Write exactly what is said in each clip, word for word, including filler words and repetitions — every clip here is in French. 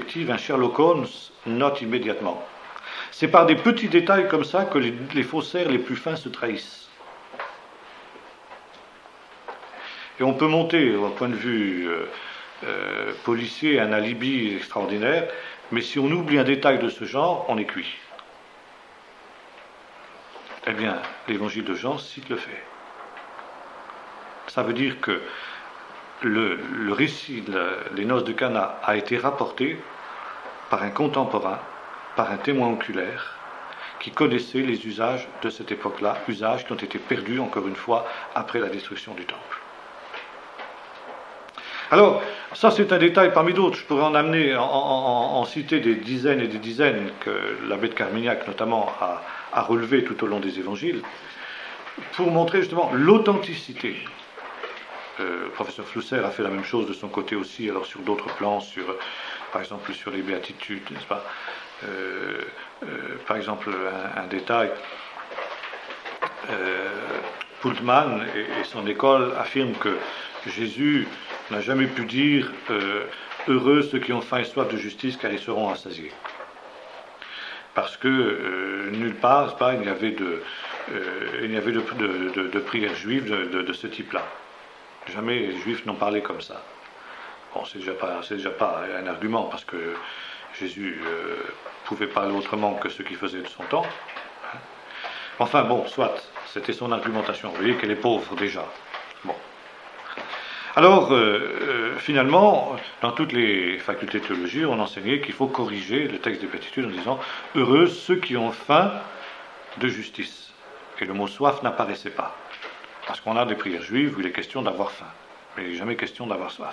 détective, un Sherlock Holmes, note immédiatement. C'est par des petits détails comme ça que les, les faussaires les plus fins se trahissent. Et on peut monter, au point de vue euh, euh, policier, un alibi extraordinaire, mais si on oublie un détail de ce genre, on est cuit. Eh bien, l'évangile de Jean cite le fait. Ça veut dire que le, le récit des noces de Cana a été rapporté par un contemporain, par un témoin oculaire, qui connaissait les usages de cette époque-là, usages qui ont été perdus, encore une fois, après la destruction du temple. Alors, ça c'est un détail parmi d'autres. Je pourrais en amener, en, en, en citer des dizaines et des dizaines que l'abbé de Carmignac, notamment, a, a relevé tout au long des évangiles, pour montrer justement l'authenticité. Euh, le professeur Flusser a fait la même chose de son côté aussi, alors sur d'autres plans, sur, par exemple sur les béatitudes, n'est-ce pas euh, euh, par exemple, un, un détail, euh, Pultmann et, et son école affirment que Jésus n'a jamais pu dire euh, « Heureux ceux qui ont faim et soif de justice, car ils seront rassasiés ». Parce que euh, nulle part, pas, il n'y avait de, euh, il n'y avait de, de, de, de prière juive de, de, de ce type-là. Jamais les Juifs n'ont parlé comme ça. Bon, c'est déjà pas, c'est déjà pas un argument, parce que Jésus euh, pouvait parler autrement que ce qu'il faisait de son temps. Enfin bon, soit, c'était son argumentation. Vous voyez qu'elle est pauvre déjà. Bon. Alors, euh, euh, finalement, dans toutes les facultés de théologie, on enseignait qu'il faut corriger le texte des Béatitudes en disant « Heureux ceux qui ont faim de justice ». Et le mot « soif » n'apparaissait pas. Parce qu'on a des prières juives où il est question d'avoir faim, mais il n'est jamais question d'avoir soif.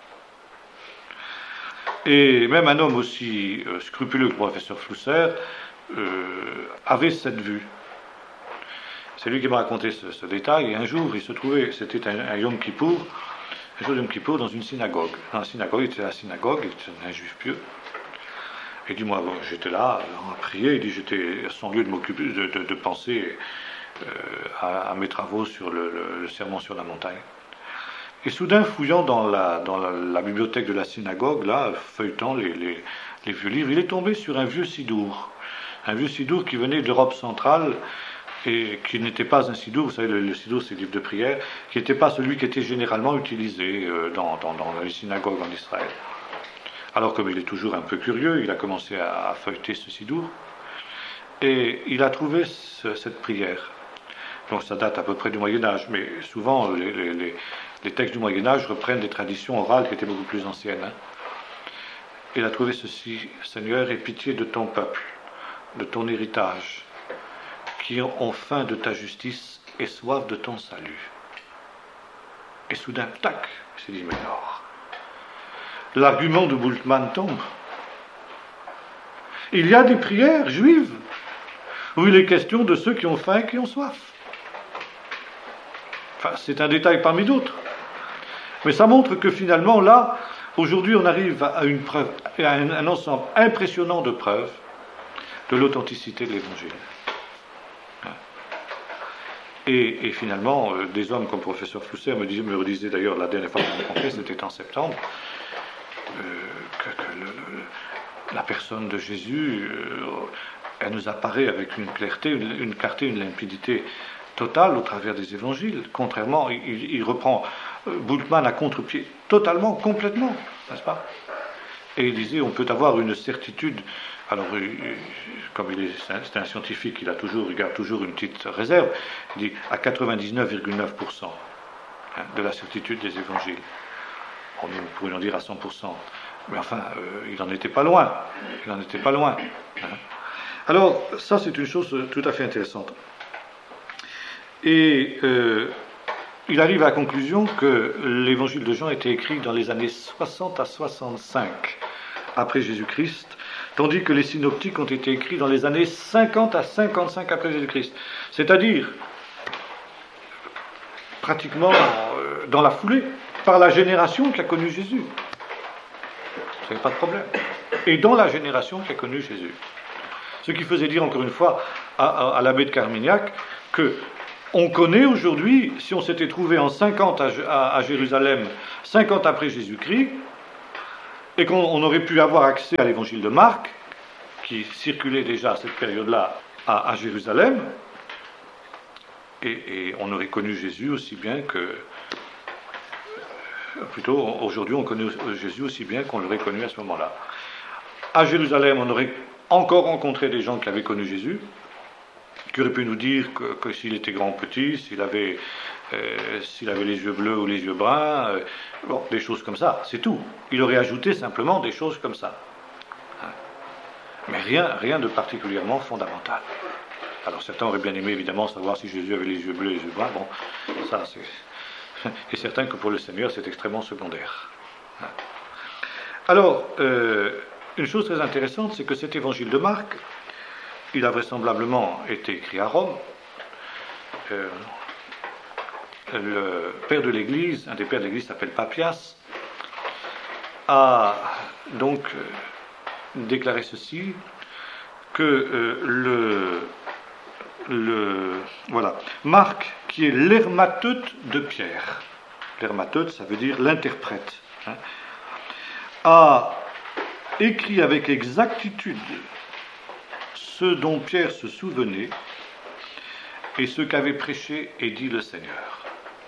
Et même un homme aussi euh, scrupuleux que le professeur Flusser euh, avait cette vue. C'est lui qui m'a raconté ce, ce détail, et un jour, il se trouvait, c'était un, un Yom Kippour, un jour de Yom Kippour dans une synagogue. Dans la synagogue, il était à la synagogue, il était un juif pieux. Et il dit, moi, bon, j'étais là, à prier, il dit, j'étais à son lieu de m'occuper, de, de, de penser euh, à, à mes travaux sur le, le, le sermon sur la montagne. Et soudain, fouillant dans la, dans la, la bibliothèque de la synagogue, là, feuilletant les, les, les vieux livres, il est tombé sur un vieux sidour. Un vieux sidour qui venait d'Europe centrale, et qui n'était pas un sidour, vous savez, le, le sidour c'est le livre de prière, qui n'était pas celui qui était généralement utilisé euh, dans, dans, dans les synagogues en Israël. Alors comme il est toujours un peu curieux, il a commencé à, à feuilleter ce sidour, et il a trouvé ce, cette prière. Donc ça date à peu près du Moyen-Âge, mais souvent les, les, les, les textes du Moyen-Âge reprennent des traditions orales qui étaient beaucoup plus anciennes. Hein. Il a trouvé ceci: Seigneur, aie pitié de ton peuple, de ton héritage, qui ont faim de ta justice et soif de ton salut. Et soudain, tac, il s'est dit, mais alors, l'argument de Bultmann tombe. Il y a des prières juives où il est question de ceux qui ont faim et qui ont soif. Enfin, c'est un détail parmi d'autres. Mais ça montre que finalement, là, aujourd'hui, on arrive à une preuve, à un, un ensemble impressionnant de preuves de l'authenticité de l'Évangile. Et, et finalement, euh, des hommes comme le professeur Flusser me, disait, me redisait d'ailleurs la dernière fois que je l'ai rencontré, c'était en septembre, euh, que, que le, le, la personne de Jésus, euh, elle nous apparaît avec une clarté, une, une clarté, une limpidité totale au travers des évangiles. Contrairement, il, il reprend euh, Bultmann à contre-pied, totalement, complètement, n'est-ce pas? Et il disait, on peut avoir une certitude. Alors, comme il est, c'est un scientifique, il a toujours, il garde toujours une petite réserve. Il dit à quatre-vingt-dix-neuf virgule neuf pour cent hein, de la certitude des évangiles. On pourrait en dire à cent pour cent. Mais enfin, euh, il n'en était pas loin. Il n'en était pas loin. Hein. Alors, ça, c'est une chose tout à fait intéressante. Et euh, il arrive à la conclusion que l'évangile de Jean a été écrit dans les années soixante à soixante-cinq après Jésus-Christ, tandis que les synoptiques ont été écrits dans les années cinquante à cinquante-cinq après Jésus-Christ. C'est-à-dire, pratiquement euh, dans la foulée, par la génération qui a connu Jésus. Ça n'est pas de problème. Et dans la génération qui a connu Jésus. Ce qui faisait dire, encore une fois, à, à, à l'abbé de Carmignac, que on connaît aujourd'hui, si on s'était trouvé en cinquante à, à, à Jérusalem, cinquante après Jésus-Christ, et qu'on aurait pu avoir accès à l'évangile de Marc, qui circulait déjà à cette période-là à, à Jérusalem, et, et on aurait connu Jésus aussi bien que... Plutôt, aujourd'hui, on connaît Jésus aussi bien qu'on l'aurait connu à ce moment-là. À Jérusalem, on aurait encore rencontré des gens qui avaient connu Jésus, qui auraient pu nous dire que, que s'il était grand ou petit, s'il avait, euh, s'il avait les yeux bleus ou les yeux bruns, euh, bon, des choses comme ça, c'est tout. Il aurait ajouté simplement des choses comme ça. Mais rien, rien de particulièrement fondamental. Alors certains auraient bien aimé évidemment savoir si Jésus avait les yeux bleus et les yeux bruns. Bon, ça c'est... Et certain que pour le Seigneur c'est extrêmement secondaire. Alors, euh, une chose très intéressante, c'est que cet évangile de Marc, il a vraisemblablement été écrit à Rome. Euh, le père de l'Église, un des pères de l'Église s'appelle Papias, a donc déclaré ceci, que euh, le, le voilà, Marc, qui est l'hermateute de Pierre, l'hermateute, ça veut dire l'interprète, hein, a écrit avec exactitude ce dont Pierre se souvenait et ce qu'avait prêché et dit le Seigneur.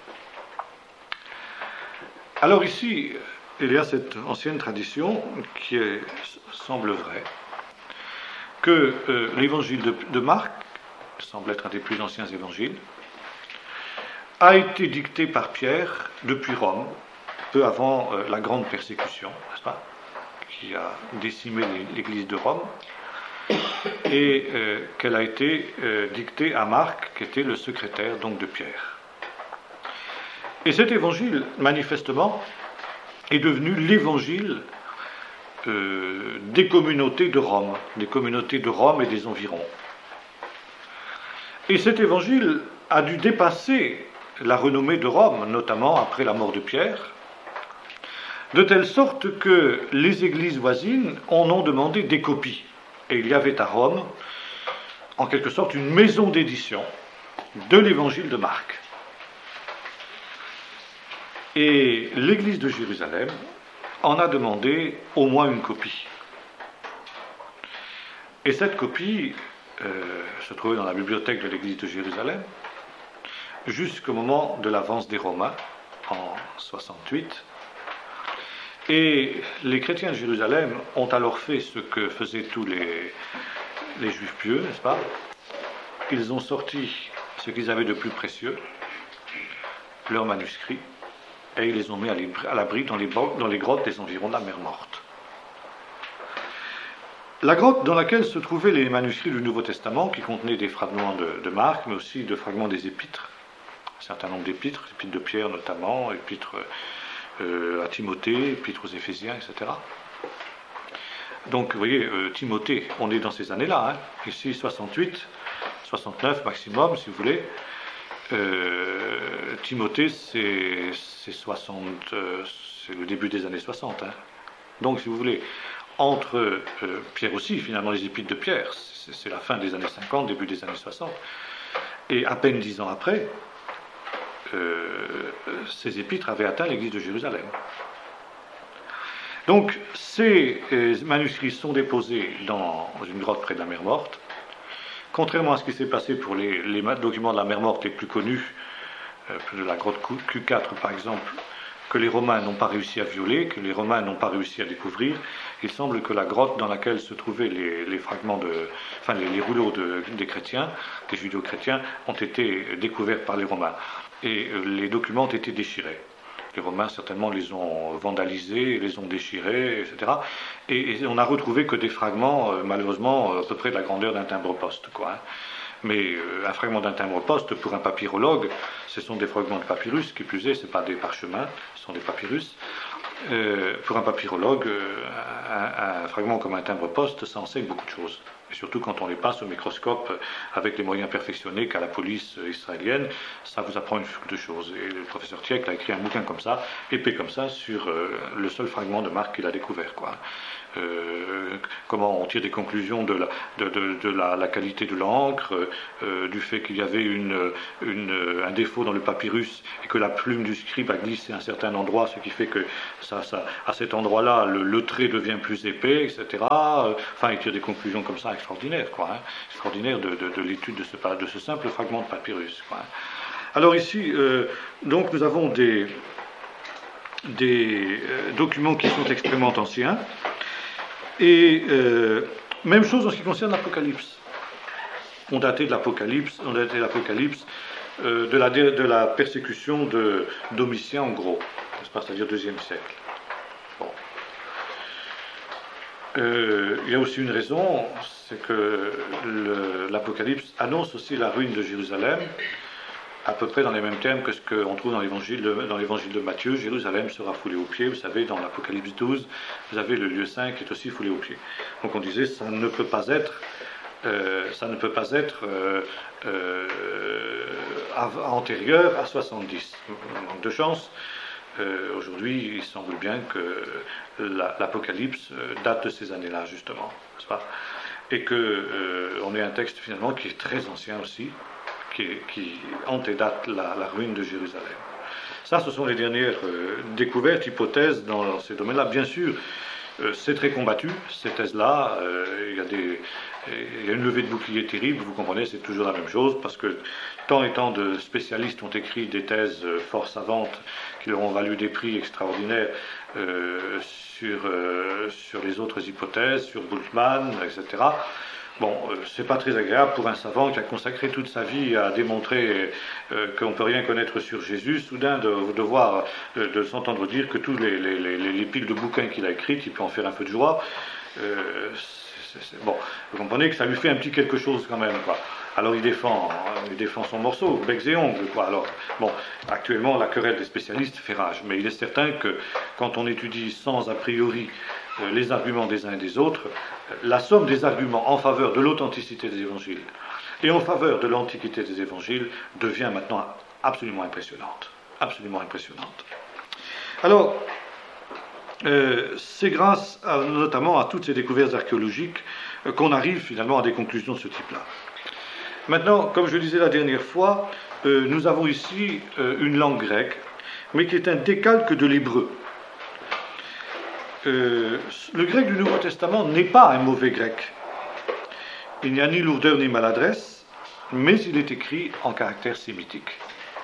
Alors ici, il y a cette ancienne tradition qui est, semble vraie, que euh, l'évangile de, de Marc, semble être un des plus anciens évangiles, a été dicté par Pierre depuis Rome, peu avant euh, la grande persécution, n'est-ce pas, qui a décimé l'église de Rome, et euh, qu'elle a été euh, dictée à Marc, qui était le secrétaire donc de Pierre. Et cet évangile, manifestement, est devenu l'évangile euh, des communautés de Rome, des communautés de Rome et des environs. Et cet évangile a dû dépasser la renommée de Rome, notamment après la mort de Pierre, de telle sorte que les églises voisines en ont demandé des copies. Et il y avait à Rome, en quelque sorte, une maison d'édition de l'évangile de Marc. Et l'église de Jérusalem en a demandé au moins une copie. Et cette copie euh, se trouvait dans la bibliothèque de l'église de Jérusalem jusqu'au moment de l'avance des Romains en soixante-huit. Et les chrétiens de Jérusalem ont alors fait ce que faisaient tous les, les juifs pieux, n'est-ce pas? Ils ont sorti ce qu'ils avaient de plus précieux, leurs manuscrits, et ils les ont mis à l'abri dans les, dans les grottes des environs de la mer Morte. La grotte dans laquelle se trouvaient les manuscrits du Nouveau Testament, qui contenaient des fragments de, de Marc, mais aussi de fragments des épîtres, un certain nombre d'épîtres, épîtres de Pierre notamment, épîtres euh, à Timothée, épîtres aux Éphésiens, et cetera. Donc, vous voyez, euh, Timothée, on est dans ces années-là, hein, ici soixante-huit, soixante-neuf maximum, si vous voulez. Euh, Timothée, c'est, c'est, soixante, euh, c'est le début des années soixante. Hein. Donc, si vous voulez, entre euh, Pierre aussi, finalement, les épîtres de Pierre, c'est, c'est la fin des années cinquante, début des années soixante. Et à peine dix ans après, euh, ces épîtres avaient atteint l'église de Jérusalem. Donc, ces euh, manuscrits sont déposés dans une grotte près de la mer Morte. Contrairement à ce qui s'est passé pour les, les documents de la mer Morte les plus connus, euh, de la grotte Q quatre par exemple, que les Romains n'ont pas réussi à violer, que les Romains n'ont pas réussi à découvrir, il semble que la grotte dans laquelle se trouvaient les, les fragments de, enfin les, les rouleaux de, des chrétiens, des judéo-chrétiens, ont été découverts par les Romains. Et euh, les documents ont été déchirés. Les Romains, certainement, les ont vandalisés, les ont déchirés, et cetera. Et, et on n'a retrouvé que des fragments, euh, malheureusement, à peu près de la grandeur d'un timbre-poste, quoi. Hein. Mais euh, un fragment d'un timbre-poste, pour un papyrologue, ce sont des fragments de papyrus, qui plus est, ce n'est pas des parchemins, ce sont des papyrus. Euh, pour un papyrologue, euh, un, un fragment comme un timbre-poste, ça enseigne beaucoup de choses. Et surtout quand on les passe au microscope avec les moyens perfectionnés qu'a la police israélienne, ça vous apprend une foule de choses. Et le professeur Tieck a écrit un bouquin comme ça, épais comme ça, sur euh, le seul fragment de marque qu'il a découvert, quoi. Euh, comment on tire des conclusions de la, de, de, de la, la qualité de l'encre, euh, du fait qu'il y avait une, une, un défaut dans le papyrus et que la plume du scribe a glissé à un certain endroit, ce qui fait que ça, ça, à cet endroit-là, le, le trait devient plus épais, et cetera. Enfin, il tire des conclusions comme ça extraordinaires, quoi, hein, extraordinaires de, de, de l'étude de ce, de ce simple fragment de papyrus, quoi. Alors ici, euh, donc nous avons des, des euh, documents qui sont extrêmement anciens. Et euh, même chose en ce qui concerne l'Apocalypse. On datait de l'Apocalypse, on datait de l'Apocalypse euh, de, la, de la persécution de Domitien, en gros, n'est-ce pas, c'est-à-dire deuxième siècle. Bon. Euh, il y a aussi une raison, c'est que le, l'Apocalypse annonce aussi la ruine de Jérusalem, à peu près dans les mêmes termes que ce qu'on trouve dans l'évangile de, dans l'évangile de Matthieu. Jérusalem sera foulée aux pieds. Vous savez, dans l'Apocalypse douze, vous avez le lieu saint qui est aussi foulé aux pieds. Donc on disait, ça ne peut pas être, euh, ça ne peut pas être euh, euh, antérieur à soixante-dix. Un manque de chance. Euh, aujourd'hui, il semble bien que la, l'Apocalypse date de ces années-là, justement, n'est-ce pas ? Et qu'on euh, ait un texte finalement qui est très ancien aussi, qui, qui antédate la, la ruine de Jérusalem. Ça, ce sont les dernières euh, découvertes, hypothèses dans ces domaines-là. Bien sûr, euh, c'est très combattu, ces thèses-là. Euh, il y a des, il y a une levée de boucliers terrible, vous comprenez, c'est toujours la même chose, parce que tant et tant de spécialistes ont écrit des thèses euh, fort savantes qui leur ont valu des prix extraordinaires euh, sur, euh, sur les autres hypothèses, sur Bultmann, et cetera. Bon, euh, c'est pas très agréable pour un savant qui a consacré toute sa vie à démontrer euh, qu'on ne peut rien connaître sur Jésus, soudain de devoir de, de s'entendre dire que tous les, les, les, les piles de bouquins qu'il a écrits, il peut en faire un peu de joie. Euh, c'est, c'est, bon, vous comprenez que ça lui fait un petit quelque chose quand même, quoi. Alors il défend, il défend son morceau, becs et ongles, quoi. Alors, bon, actuellement la querelle des spécialistes fait rage, mais il est certain que quand on étudie sans a priori euh, les arguments des uns et des autres, la somme des arguments en faveur de l'authenticité des évangiles et en faveur de l'antiquité des évangiles devient maintenant absolument impressionnante, absolument impressionnante. Alors, euh, c'est grâce à, notamment à toutes ces découvertes archéologiques euh, qu'on arrive finalement à des conclusions de ce type-là. Maintenant, comme je le disais la dernière fois, euh, nous avons ici euh, une langue grecque, mais qui est un décalque de l'hébreu. Euh, le grec du Nouveau Testament n'est pas un mauvais grec. Il n'y a ni lourdeur ni maladresse, mais il est écrit en caractère sémitique.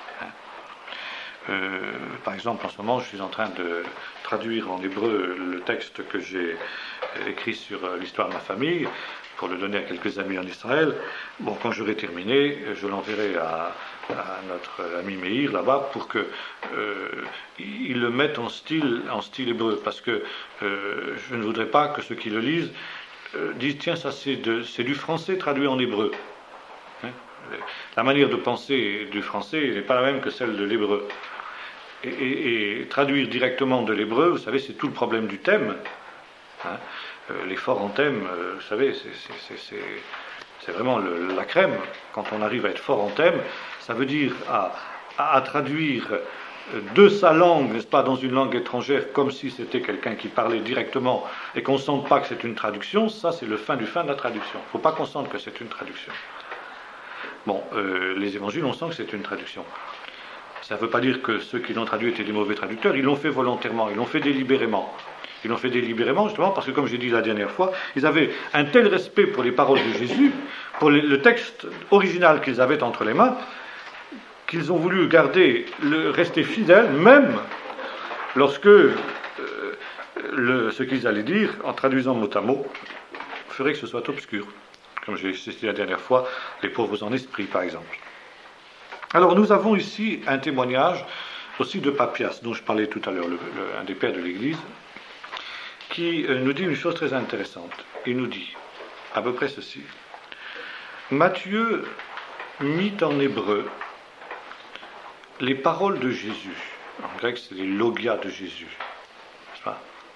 Euh, par exemple, en ce moment, je suis en train de traduire en hébreu le texte que j'ai écrit sur l'histoire de ma famille, pour le donner à quelques amis en Israël. Bon, quand j'aurai terminé, je l'enverrai à, à notre ami Meir, là-bas, pour qu'il euh, le mette en style, en style hébreu, parce que euh, je ne voudrais pas que ceux qui le lisent euh, disent, tiens, ça c'est, de, c'est du français traduit en hébreu. Hein, la manière de penser du français n'est pas la même que celle de l'hébreu. Et, et, et traduire directement de l'hébreu, vous savez, c'est tout le problème du thème. Hein. Euh, les forts en thème, euh, vous savez, c'est, c'est, c'est, c'est, c'est vraiment le, la crème. Quand on arrive à être fort en thème, ça veut dire à, à, à traduire de sa langue, n'est-ce pas, dans une langue étrangère, comme si c'était quelqu'un qui parlait directement et qu'on ne sente pas que c'est une traduction. Ça, c'est le fin du fin de la traduction. Il ne faut pas qu'on sente que c'est une traduction. Bon, euh, les évangiles, on sent que c'est une traduction. Ça ne veut pas dire que ceux qui l'ont traduit étaient des mauvais traducteurs. Ils l'ont fait volontairement, ils l'ont fait délibérément. Ils l'ont fait délibérément, justement, parce que, comme j'ai dit la dernière fois, ils avaient un tel respect pour les paroles de Jésus, pour les, le texte original qu'ils avaient entre les mains, qu'ils ont voulu garder, le, rester fidèles, même lorsque euh, le, ce qu'ils allaient dire, en traduisant mot à mot, ferait que ce soit obscur. Comme j'ai cité la dernière fois, les pauvres en esprit, par exemple. Alors, nous avons ici un témoignage aussi de Papias, dont je parlais tout à l'heure, le, le, un des pères de l'Église, qui nous dit une chose très intéressante. Il nous dit à peu près ceci. Matthieu mit en hébreu les paroles de Jésus. En grec, c'est les logia de Jésus. N'est-ce pas ?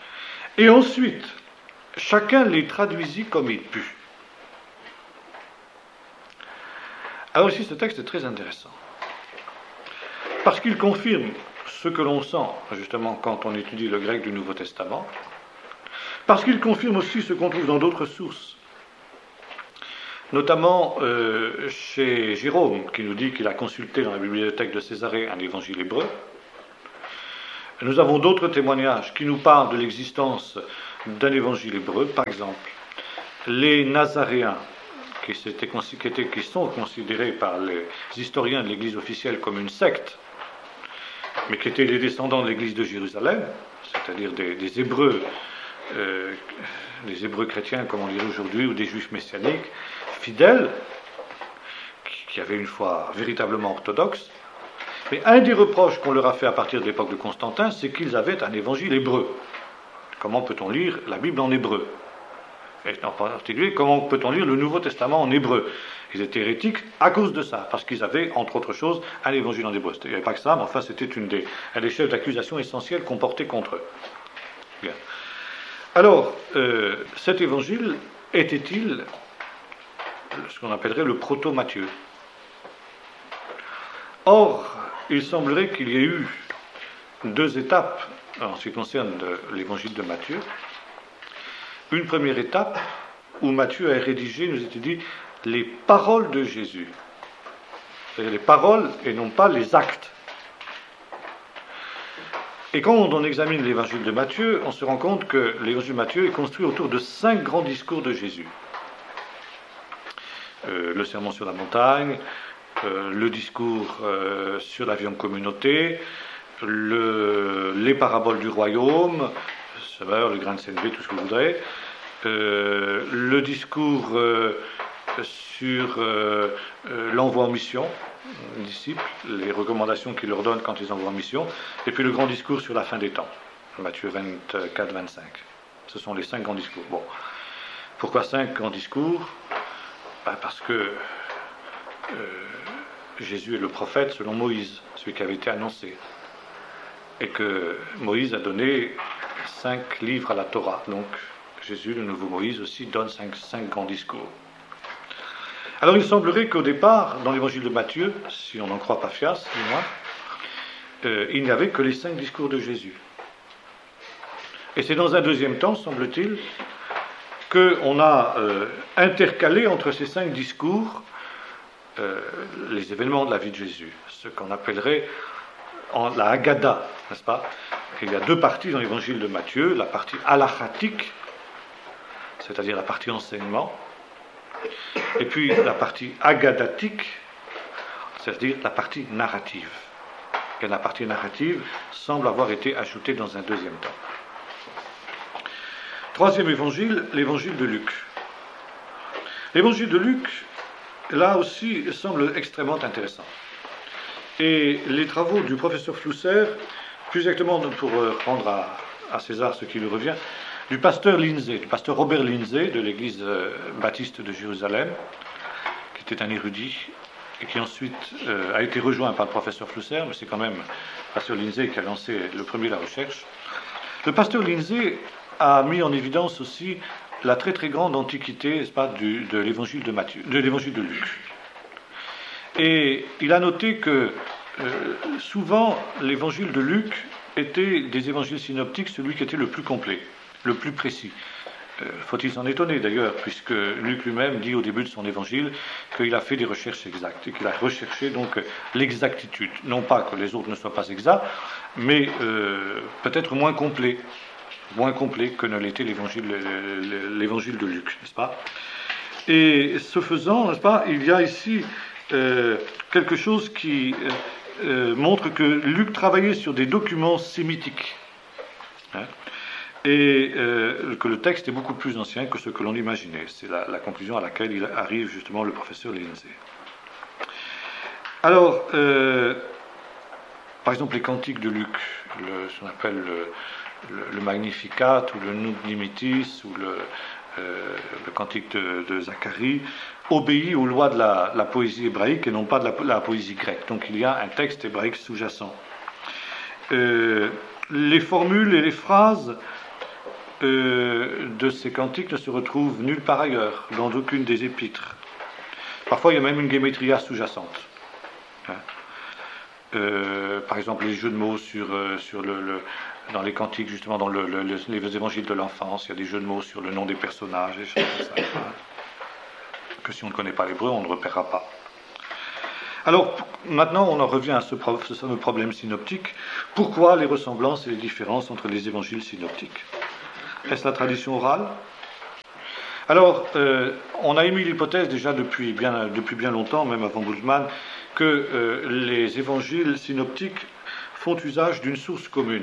Et ensuite, chacun les traduisit comme il put. Alors ici, ce texte est très intéressant, parce qu'il confirme ce que l'on sent, justement, quand on étudie le grec du Nouveau Testament, parce qu'il confirme aussi ce qu'on trouve dans d'autres sources, notamment euh, chez Jérôme, qui nous dit qu'il a consulté dans la bibliothèque de Césarée un évangile hébreu. Nous avons d'autres témoignages qui nous parlent de l'existence d'un évangile hébreu. Par exemple, les Nazaréens, qui, qui, étaient, qui sont considérés par les historiens de l'Église officielle comme une secte, mais qui étaient les descendants de l'Église de Jérusalem, c'est-à-dire des, des Hébreux, euh, des Hébreux chrétiens, comme on dirait aujourd'hui, ou des Juifs messianiques, fidèles, qui, qui avaient une foi véritablement orthodoxe. Mais un des reproches qu'on leur a fait à partir de l'époque de Constantin, c'est qu'ils avaient un évangile hébreu. Comment peut-on lire la Bible en hébreu? Et en particulier, comment peut-on lire le Nouveau Testament en hébreu? Ils étaient hérétiques à cause de ça, parce qu'ils avaient, entre autres choses, un évangile en hébreu. Il n'y avait pas que ça, mais enfin, c'était une des, un des chefs d'accusation essentiels qu'on portait contre eux. Bien. Alors, euh, cet évangile était-il ce qu'on appellerait le proto-Matthieu? Or, il semblerait qu'il y ait eu deux étapes en ce qui concerne l'évangile de Matthieu. Une première étape où Matthieu a rédigé, nous était dit, les paroles de Jésus. C'est-à-dire les paroles et non pas les actes. Et quand on examine l'évangile de Matthieu, on se rend compte que l'évangile de Matthieu est construit autour de cinq grands discours de Jésus. Euh, le sermon sur la montagne, euh, le discours euh, sur la vie en communauté, le, les paraboles du royaume, le grain de sénévé, tout ce que vous voudrez, euh, le discours euh, sur euh, euh, l'envoi en mission, les disciples, les recommandations qu'il leur donne quand ils envoient en mission, et puis le grand discours sur la fin des temps, Matthieu vingt-quatre vingt-cinq. Ce sont les cinq grands discours. Bon. Pourquoi cinq grands discours? Ben parce que euh, Jésus est le prophète selon Moïse, celui qui avait été annoncé, et que Moïse a donné cinq livres à la Torah. Donc Jésus, le nouveau Moïse, aussi donne cinq, cinq grands discours. Alors il semblerait qu'au départ, dans l'évangile de Matthieu, si on n'en croit pas Fias, du moins, euh, il n'y avait que les cinq discours de Jésus. Et c'est dans un deuxième temps, semble-t-il, qu'on a euh, intercalé entre ces cinq discours euh, les événements de la vie de Jésus, ce qu'on appellerait en, la Haggadah, n'est-ce pas? Il y a deux parties dans l'évangile de Matthieu, la partie halachatique, c'est-à-dire la partie enseignement, et puis la partie haggadatique, c'est-à-dire la partie narrative. Et la partie narrative semble avoir été ajoutée dans un deuxième temps. Troisième évangile, l'évangile de Luc. L'évangile de Luc, là aussi, semble extrêmement intéressant. Et les travaux du professeur Flusser, plus exactement pour rendre à, à César ce qui lui revient, du pasteur Lindsay, du pasteur Robert Lindsay de l'église euh, baptiste de Jérusalem, qui était un érudit et qui ensuite euh, a été rejoint par le professeur Flusser, mais c'est quand même le pasteur Lindsay qui a lancé le premier la recherche. Le pasteur Lindsay a mis en évidence aussi la très très grande antiquité, n'est-ce pas, du, de l'évangile de Matthieu, de l'évangile de Luc. Et il a noté que euh, souvent l'évangile de Luc était des évangiles synoptiques celui qui était le plus complet, le plus précis. Euh, faut-il s'en étonner d'ailleurs, puisque Luc lui-même dit au début de son évangile qu'il a fait des recherches exactes et qu'il a recherché donc l'exactitude. Non pas que les autres ne soient pas exacts, mais euh, peut-être moins complet, moins complet que ne l'était l'évangile, l'évangile de Luc, n'est-ce pas? Et ce faisant, n'est-ce pas, il y a ici euh, quelque chose qui euh, euh, montre que Luc travaillait sur des documents sémitiques. Hein, et euh, que le texte est beaucoup plus ancien que ce que l'on imaginait. C'est la, la conclusion à laquelle il arrive justement le professeur Lindsay. Alors, euh, par exemple, les cantiques de Luc, le, ce qu'on appelle le, le, le Magnificat ou le Nunc Dimittis ou le, euh, le cantique de, de Zacharie, obéit aux lois de la, la poésie hébraïque et non pas de la, la poésie grecque. Donc il y a un texte hébraïque sous-jacent. Euh, les formules et les phrases Euh, de ces cantiques ne se retrouvent nulle part ailleurs, dans aucune des épîtres. Parfois, il y a même une gématria sous-jacente. Hein. Euh, par exemple, les jeux de mots sur, euh, sur le, le, dans les cantiques, justement, dans le, le, les évangiles de l'enfance, il y a des jeux de mots sur le nom des personnages, et choses comme ça. Hein. Que si on ne connaît pas l'hébreu, on ne repérera pas. Alors, maintenant, on en revient à ce, pro- ce fameux problème synoptique. Pourquoi les ressemblances et les différences entre les évangiles synoptiques? Est-ce la tradition orale? Alors, euh, on a émis l'hypothèse déjà depuis bien, depuis bien longtemps, même avant Bultmann, que euh, les évangiles synoptiques font usage d'une source commune.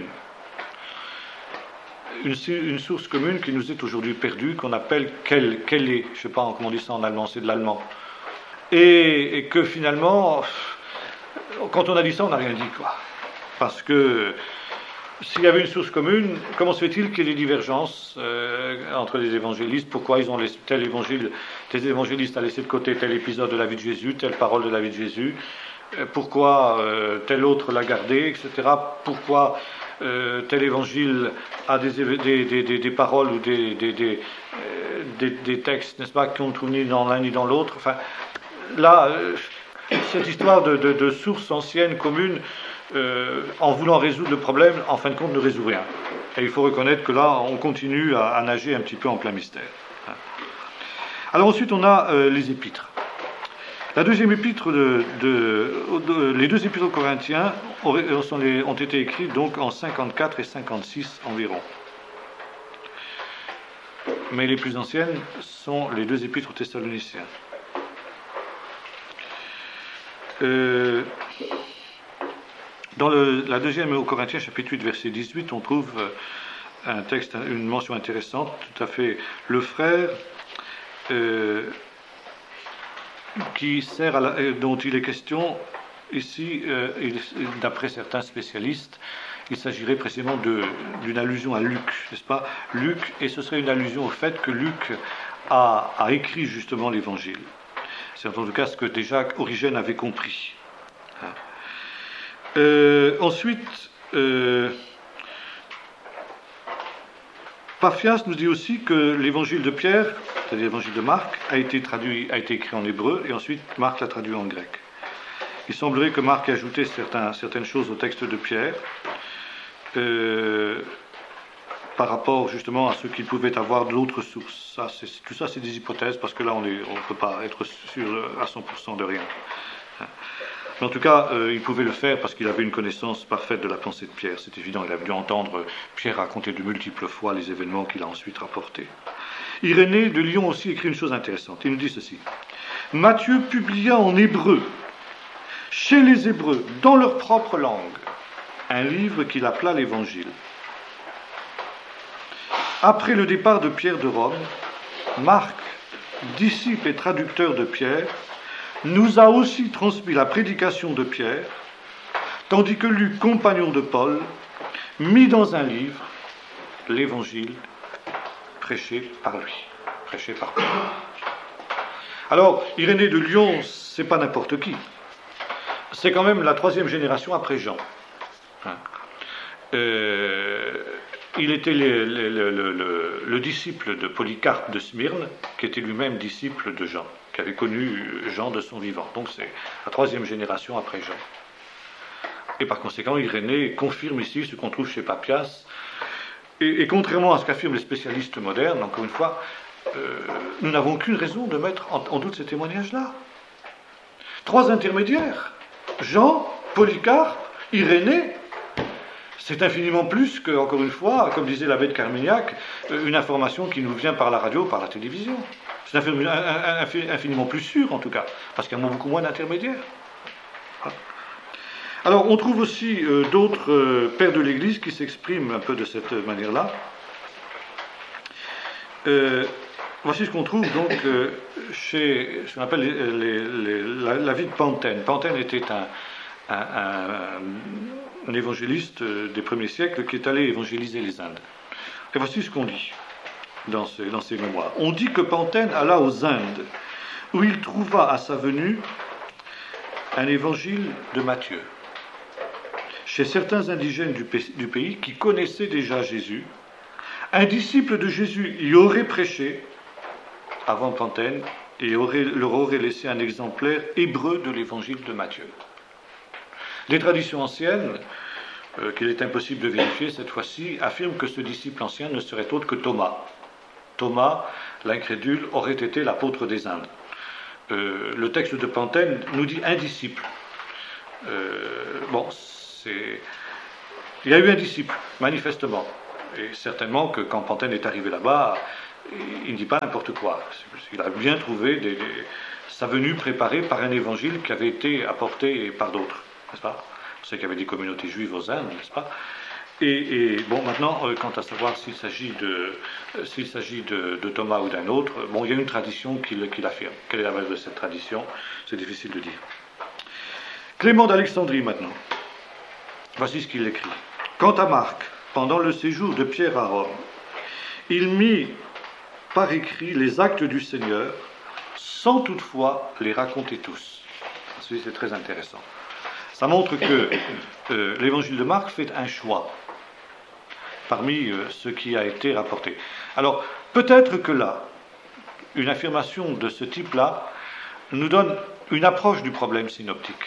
Une, une source commune qui nous est aujourd'hui perdue, qu'on appelle quelle, quelle est, je ne sais pas comment on dit ça en allemand, c'est de l'allemand. Et, et que finalement, quand on a dit ça, on n'a rien dit, quoi. Parce que s'il y avait une source commune, comment se fait-il qu'il y ait des divergences euh, entre les évangélistes? Pourquoi ils ont laissé tel évangile, tel évangéliste a laissé de côté tel épisode de la vie de Jésus, telle parole de la vie de Jésus? Pourquoi euh, tel autre l'a gardé, et cetera. Pourquoi euh, tel évangile a des, des, des, des, des paroles ou des, des, des, euh, des, des textes, n'est-ce pas, qui ne trouvent ni dans l'un ni dans l'autre? Enfin, là, euh, cette histoire de, de, de sources anciennes, communes, euh, en voulant résoudre le problème, en fin de compte, ne résout rien. Et il faut reconnaître que là, on continue à, à nager un petit peu en plein mystère. Alors ensuite, on a euh, les épîtres. La deuxième épître, de, de, de, les deux épîtres aux Corinthiens ont, sont les, ont été écrits donc en cinquante-quatre et cinquante-six environ. Mais les plus anciennes sont les deux épîtres aux Thessaloniciens. Euh, dans le, la deuxième aux Corinthiens, chapitre huit, verset dix-huit, on trouve un texte, une mention intéressante, tout à fait. Le frère euh, qui sert à la, dont il est question ici, euh, il, d'après certains spécialistes, il s'agirait précisément de, d'une allusion à Luc, n'est-ce pas? Luc, et ce serait une allusion au fait que Luc a, a écrit justement l'Évangile. C'est en tout cas ce que déjà Origène avait compris. Euh, ensuite, euh, Paphias nous dit aussi que l'évangile de Pierre, c'est-à-dire l'évangile de Marc, a été traduit, a été écrit en hébreu, et ensuite Marc l'a traduit en grec. Il semblerait que Marc ait ajouté certains, certaines choses au texte de Pierre, euh, par rapport justement à ce qu'il pouvait avoir de l'autre source. Ça, c'est, tout ça, c'est des hypothèses, parce que là, on ne peut pas être sûr à cent pour cent de rien. Mais en tout cas, euh, il pouvait le faire parce qu'il avait une connaissance parfaite de la pensée de Pierre. C'est évident, il a dû entendre Pierre raconter de multiples fois les événements qu'il a ensuite rapportés. Irénée de Lyon aussi écrit une chose intéressante. Il nous dit ceci. Matthieu publia en hébreu, chez les Hébreux, dans leur propre langue, un livre qu'il appela l'Évangile. Après le départ de Pierre de Rome, Marc, disciple et traducteur de Pierre, nous a aussi transmis la prédication de Pierre, tandis que Luc, compagnon de Paul, mit dans un livre l'Évangile prêché par lui, prêché par Paul. Alors, Irénée de Lyon, c'est pas n'importe qui. C'est quand même la troisième génération après Jean. Hein. Euh, il était le, le, le, le, le disciple de Polycarpe de Smyrne, qui était lui-même disciple de Jean, qui avait connu Jean de son vivant. Donc c'est la troisième génération après Jean. Et par conséquent, Irénée confirme ici ce qu'on trouve chez Papias. Et, et contrairement à ce qu'affirment les spécialistes modernes, encore une fois, euh, nous n'avons aucune raison de mettre en, en doute ces témoignages-là. Trois intermédiaires, Jean, Polycarpe, Irénée, c'est infiniment plus que, encore une fois, comme disait l'abbé de Carmignac, une information qui nous vient par la radio, par la télévision. C'est infiniment plus sûr, en tout cas, parce qu'il y a beaucoup moins d'intermédiaires. Alors, on trouve aussi euh, d'autres euh, pères de l'Église qui s'expriment un peu de cette manière-là. Euh, voici ce qu'on trouve donc euh, chez ce qu'on appelle les, les, les, la, la vie de Pantène. Pantène était un, un, un, un évangéliste des premiers siècles qui est allé évangéliser les Indes. Et voici ce qu'on dit dans ses, dans ses mémoires. On dit que Pantène alla aux Indes, où il trouva à sa venue un évangile de Matthieu. Chez certains indigènes du pays, du pays qui connaissaient déjà Jésus, un disciple de Jésus y aurait prêché, avant Pantène, et aurait, leur aurait laissé un exemplaire hébreu de l'évangile de Matthieu. Les traditions anciennes, euh, qu'il est impossible de vérifier cette fois-ci, affirment que ce disciple ancien ne serait autre que Thomas. Thomas, l'incrédule, aurait été l'apôtre des Indes. Euh, le texte de Pantène nous dit un disciple. Euh, bon, c'est... il y a eu un disciple, manifestement. Et certainement que quand Pantène est arrivé là-bas, il ne dit pas n'importe quoi. Il a bien trouvé des, des, sa venue préparée par un évangile qui avait été apporté par d'autres, n'est-ce pas? On sait qu'il y avait des communautés juives aux Indes, n'est-ce pas? Et, et bon, maintenant, euh, quant à savoir s'il s'agit de, euh, s'il s'agit de, de Thomas ou d'un autre, bon, il y a une tradition qui, qui l'affirme. Quelle est la base de cette tradition? C'est difficile de dire. Clément d'Alexandrie, maintenant. Voici ce qu'il écrit. Quant à Marc, pendant le séjour de Pierre à Rome, il mit par écrit les actes du Seigneur, sans toutefois les raconter tous. Ceci, c'est très intéressant. Ça montre que euh, l'évangile de Marc fait un choix parmi euh, ce qui a été rapporté. Alors, peut-être que là, une affirmation de ce type-là nous donne une approche du problème synoptique.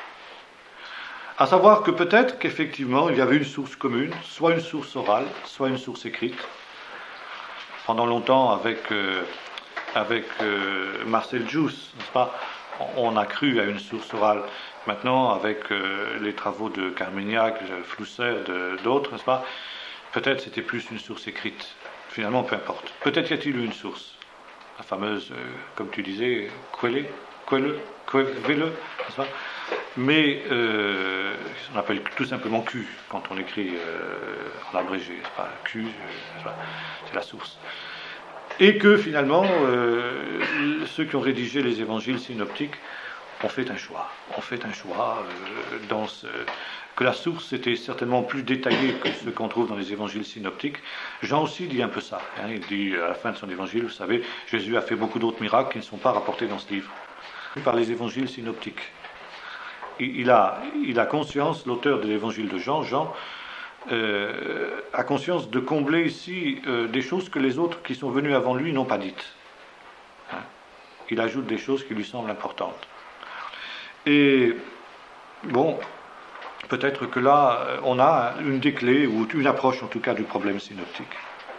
À savoir que peut-être qu'effectivement, il y avait une source commune, soit une source orale, soit une source écrite. Pendant longtemps, avec, euh, avec euh, Marcel Jousse, n'est-ce pas, on a cru à une source orale. Maintenant, avec euh, les travaux de Carmignac, de Flusser, de, d'autres, n'est-ce pas, peut-être c'était plus une source écrite. Finalement, peu importe. Peut-être y a-t-il eu une source. La fameuse, euh, comme tu disais, Quelle, Quelle, Quelle, n'est-ce pas? Mais euh, on appelle tout simplement Q quand on écrit euh, en abrégé, n'est-ce pas? Q, euh, c'est la source. Et que finalement, euh, ceux qui ont rédigé les évangiles synoptiques ont fait un choix. On fait un choix euh, dans ce, que la source était certainement plus détaillée que ce qu'on trouve dans les évangiles synoptiques. Jean aussi dit un peu ça. Hein, il dit à la fin de son évangile, vous savez, Jésus a fait beaucoup d'autres miracles qui ne sont pas rapportés dans ce livre, par les évangiles synoptiques. Il a, il a conscience, l'auteur de l'évangile de Jean, Jean, euh, a conscience de combler ici euh, des choses que les autres qui sont venus avant lui n'ont pas dites. Hein? Il ajoute des choses qui lui semblent importantes. Et bon, peut-être que là, on a une des clés, ou une approche en tout cas du problème synoptique.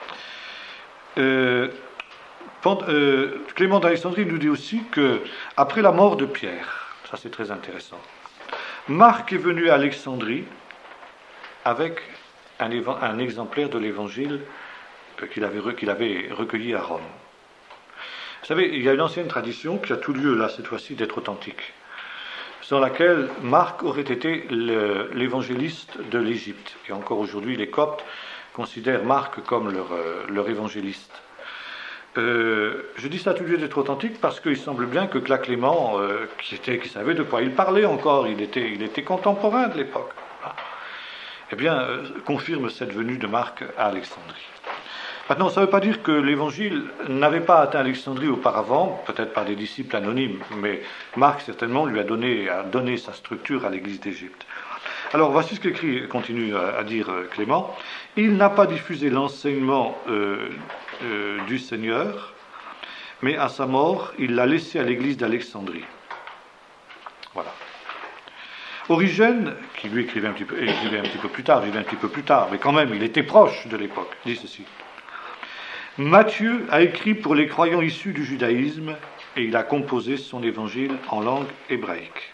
Euh, euh, Clément d'Alexandrie nous dit aussi que, après la mort de Pierre, ça c'est très intéressant, Marc est venu à Alexandrie avec un, éva- un exemplaire de l'évangile qu'il avait, re- qu'il avait recueilli à Rome. Vous savez, il y a une ancienne tradition qui a tout lieu là, cette fois-ci, d'être authentique, sans laquelle Marc aurait été le, l'évangéliste de l'Égypte. Et encore aujourd'hui, les Coptes considèrent Marc comme leur, euh, leur évangéliste. Euh, je dis ça à tout lieu d'être authentique parce qu'il semble bien que Claude Clément, euh, qui, était, qui savait de quoi il parlait encore, il était, il était contemporain de l'époque, voilà, eh bien, euh, confirme cette venue de Marc à Alexandrie. Maintenant, ça ne veut pas dire que l'évangile n'avait pas atteint Alexandrie auparavant, peut-être par des disciples anonymes, mais Marc certainement lui a donné, a donné sa structure à l'église d'Égypte. Alors, voici ce qu'écrit, continue à, à dire euh, Clément. Il n'a pas diffusé l'enseignement euh, euh, du Seigneur, mais à sa mort, il l'a laissé à l'église d'Alexandrie. Voilà. Origène, qui lui écrivait un petit peu, écrivait un petit peu plus tard, vivait un petit peu plus tard, mais quand même, il était proche de l'époque, dit ceci. Matthieu a écrit pour les croyants issus du judaïsme et il a composé son évangile en langue hébraïque.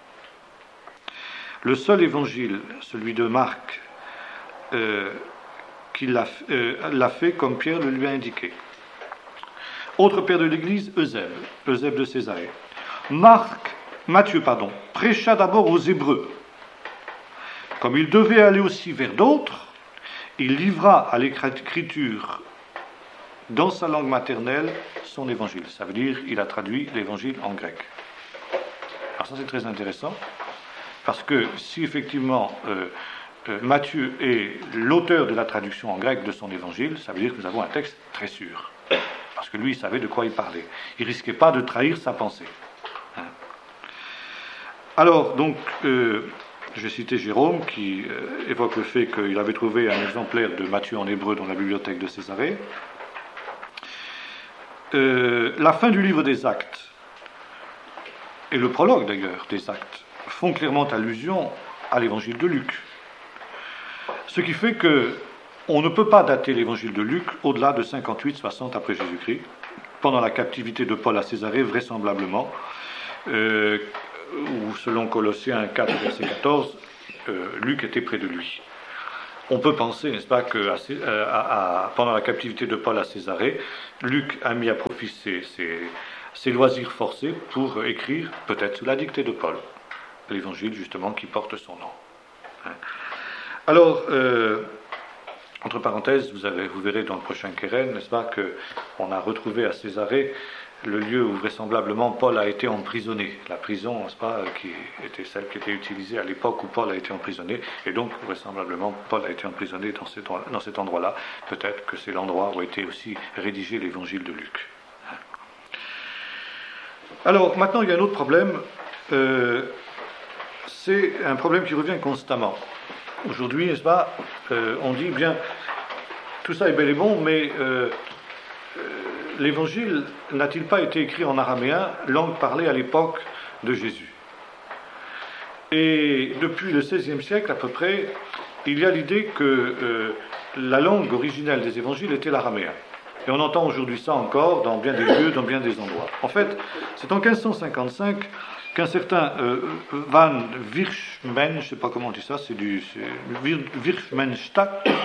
Le seul évangile, celui de Marc, euh, qui l'a, euh, l'a fait comme Pierre le lui a indiqué. Autre père de l'Église, Eusèbe, Eusèbe de Césarée. Marc, Matthieu, pardon, prêcha d'abord aux Hébreux. Comme il devait aller aussi vers d'autres, il livra à l'écriture dans sa langue maternelle son évangile. Ça veut dire il a traduit l'évangile en grec. Alors ça c'est très intéressant, parce que si effectivement euh, euh, Matthieu est l'auteur de la traduction en grec de son évangile, ça veut dire que nous avons un texte très sûr, parce que lui il savait de quoi il parlait. Il ne risquait pas de trahir sa pensée. Hein. Alors donc, euh, je vais citer Jérôme qui euh, évoque le fait qu'il avait trouvé un exemplaire de Matthieu en hébreu dans la bibliothèque de Césarée. euh, la fin du livre des Actes, et le prologue d'ailleurs des Actes, font clairement allusion à l'évangile de Luc. Ce qui fait que on ne peut pas dater l'évangile de Luc au-delà de cinquante-huit soixante après Jésus-Christ, pendant la captivité de Paul à Césarée, vraisemblablement, euh, ou selon Colossiens quatre, verset quatorze, euh, Luc était près de lui. On peut penser, n'est-ce pas, que à, à, à, pendant la captivité de Paul à Césarée, Luc a mis à profit ses, ses, ses loisirs forcés pour écrire, peut-être sous la dictée de Paul, l'évangile justement qui porte son nom. Hein. Alors, euh, entre parenthèses, vous, avez, vous verrez dans le prochain Keren, n'est-ce pas, qu'on a retrouvé à Césarée le lieu où vraisemblablement Paul a été emprisonné. La prison, n'est-ce pas, qui était celle qui était utilisée à l'époque où Paul a été emprisonné, et donc vraisemblablement Paul a été emprisonné dans cet, dans cet endroit-là. Peut-être que c'est l'endroit où a été aussi rédigé l'évangile de Luc. Alors, maintenant, il y a un autre problème. Euh, c'est un problème qui revient constamment. Aujourd'hui, n'est-ce pas, euh, on dit, bien, tout ça est bel et bon, mais euh, euh, l'évangile n'a-t-il pas été écrit en araméen, langue parlée à l'époque de Jésus? Et depuis le seizième siècle à peu près, il y a l'idée que euh, la langue originelle des évangiles était l'araméen. Et on entend aujourd'hui ça encore dans bien des lieux, dans bien des endroits. En fait, c'est en quinze cent cinquante-cinq qu'un certain euh, Van Wirchmen, je ne sais pas comment on dit ça, c'est du Wirchmenstadt,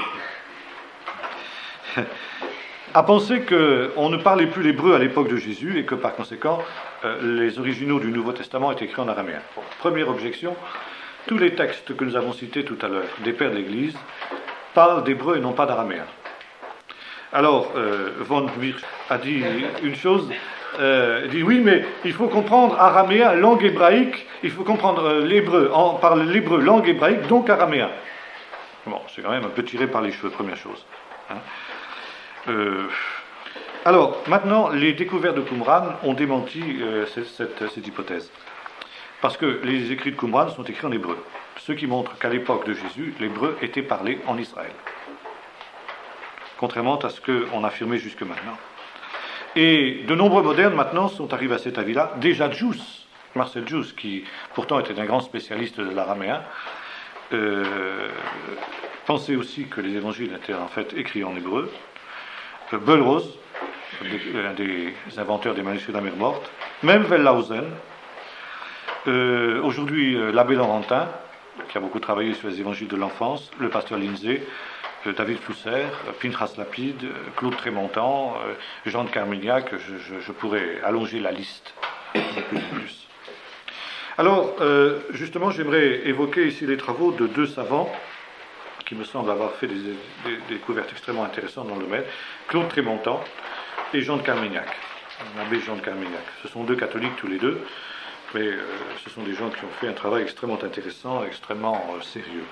a pensé qu'on ne parlait plus l'hébreu à l'époque de Jésus et que par conséquent, euh, les originaux du Nouveau Testament étaient écrits en araméen. Bon, première objection, tous les textes que nous avons cités tout à l'heure, des pères de l'Église, parlent d'hébreu et non pas d'araméen. Alors, euh, Von Wirch a dit une chose, euh, il dit oui, mais il faut comprendre araméen, langue hébraïque, il faut comprendre euh, l'hébreu, on parle l'hébreu, langue hébraïque, donc araméen. Bon, c'est quand même un peu tiré par les cheveux, première chose. Hein. Euh, alors, maintenant, les découvertes de Qumran ont démenti euh, cette, cette, cette hypothèse. Parce que les écrits de Qumran sont écrits en hébreu. Ce qui montre qu'à l'époque de Jésus, l'hébreu était parlé en Israël. Contrairement à ce qu'on affirmait jusque maintenant. Et de nombreux modernes maintenant sont arrivés à cet avis-là. Déjà Djous, Marcel Djous, qui pourtant était un grand spécialiste de l'araméen, euh, pensait aussi que les évangiles étaient en fait écrits en hébreu. Euh, Bellrose, un des inventeurs des manuscrits de la mer morte, même Wellhausen, euh, aujourd'hui euh, l'abbé Laurentin, qui a beaucoup travaillé sur les évangiles de l'enfance, le pasteur Lindsay, David Flusser, Pinchas Lapide, Claude Trémontant, Jean de Carmignac, je, je, je pourrais allonger la liste de plus en plus. Alors, euh, justement, j'aimerais évoquer ici les travaux de deux savants qui me semblent avoir fait des, des, des découvertes extrêmement intéressantes dans le domaine, Claude Trémontant et Jean de Carmignac, l'abbé Jean de Carmignac. Ce sont deux catholiques tous les deux, mais euh, ce sont des gens qui ont fait un travail extrêmement intéressant, extrêmement euh, sérieux.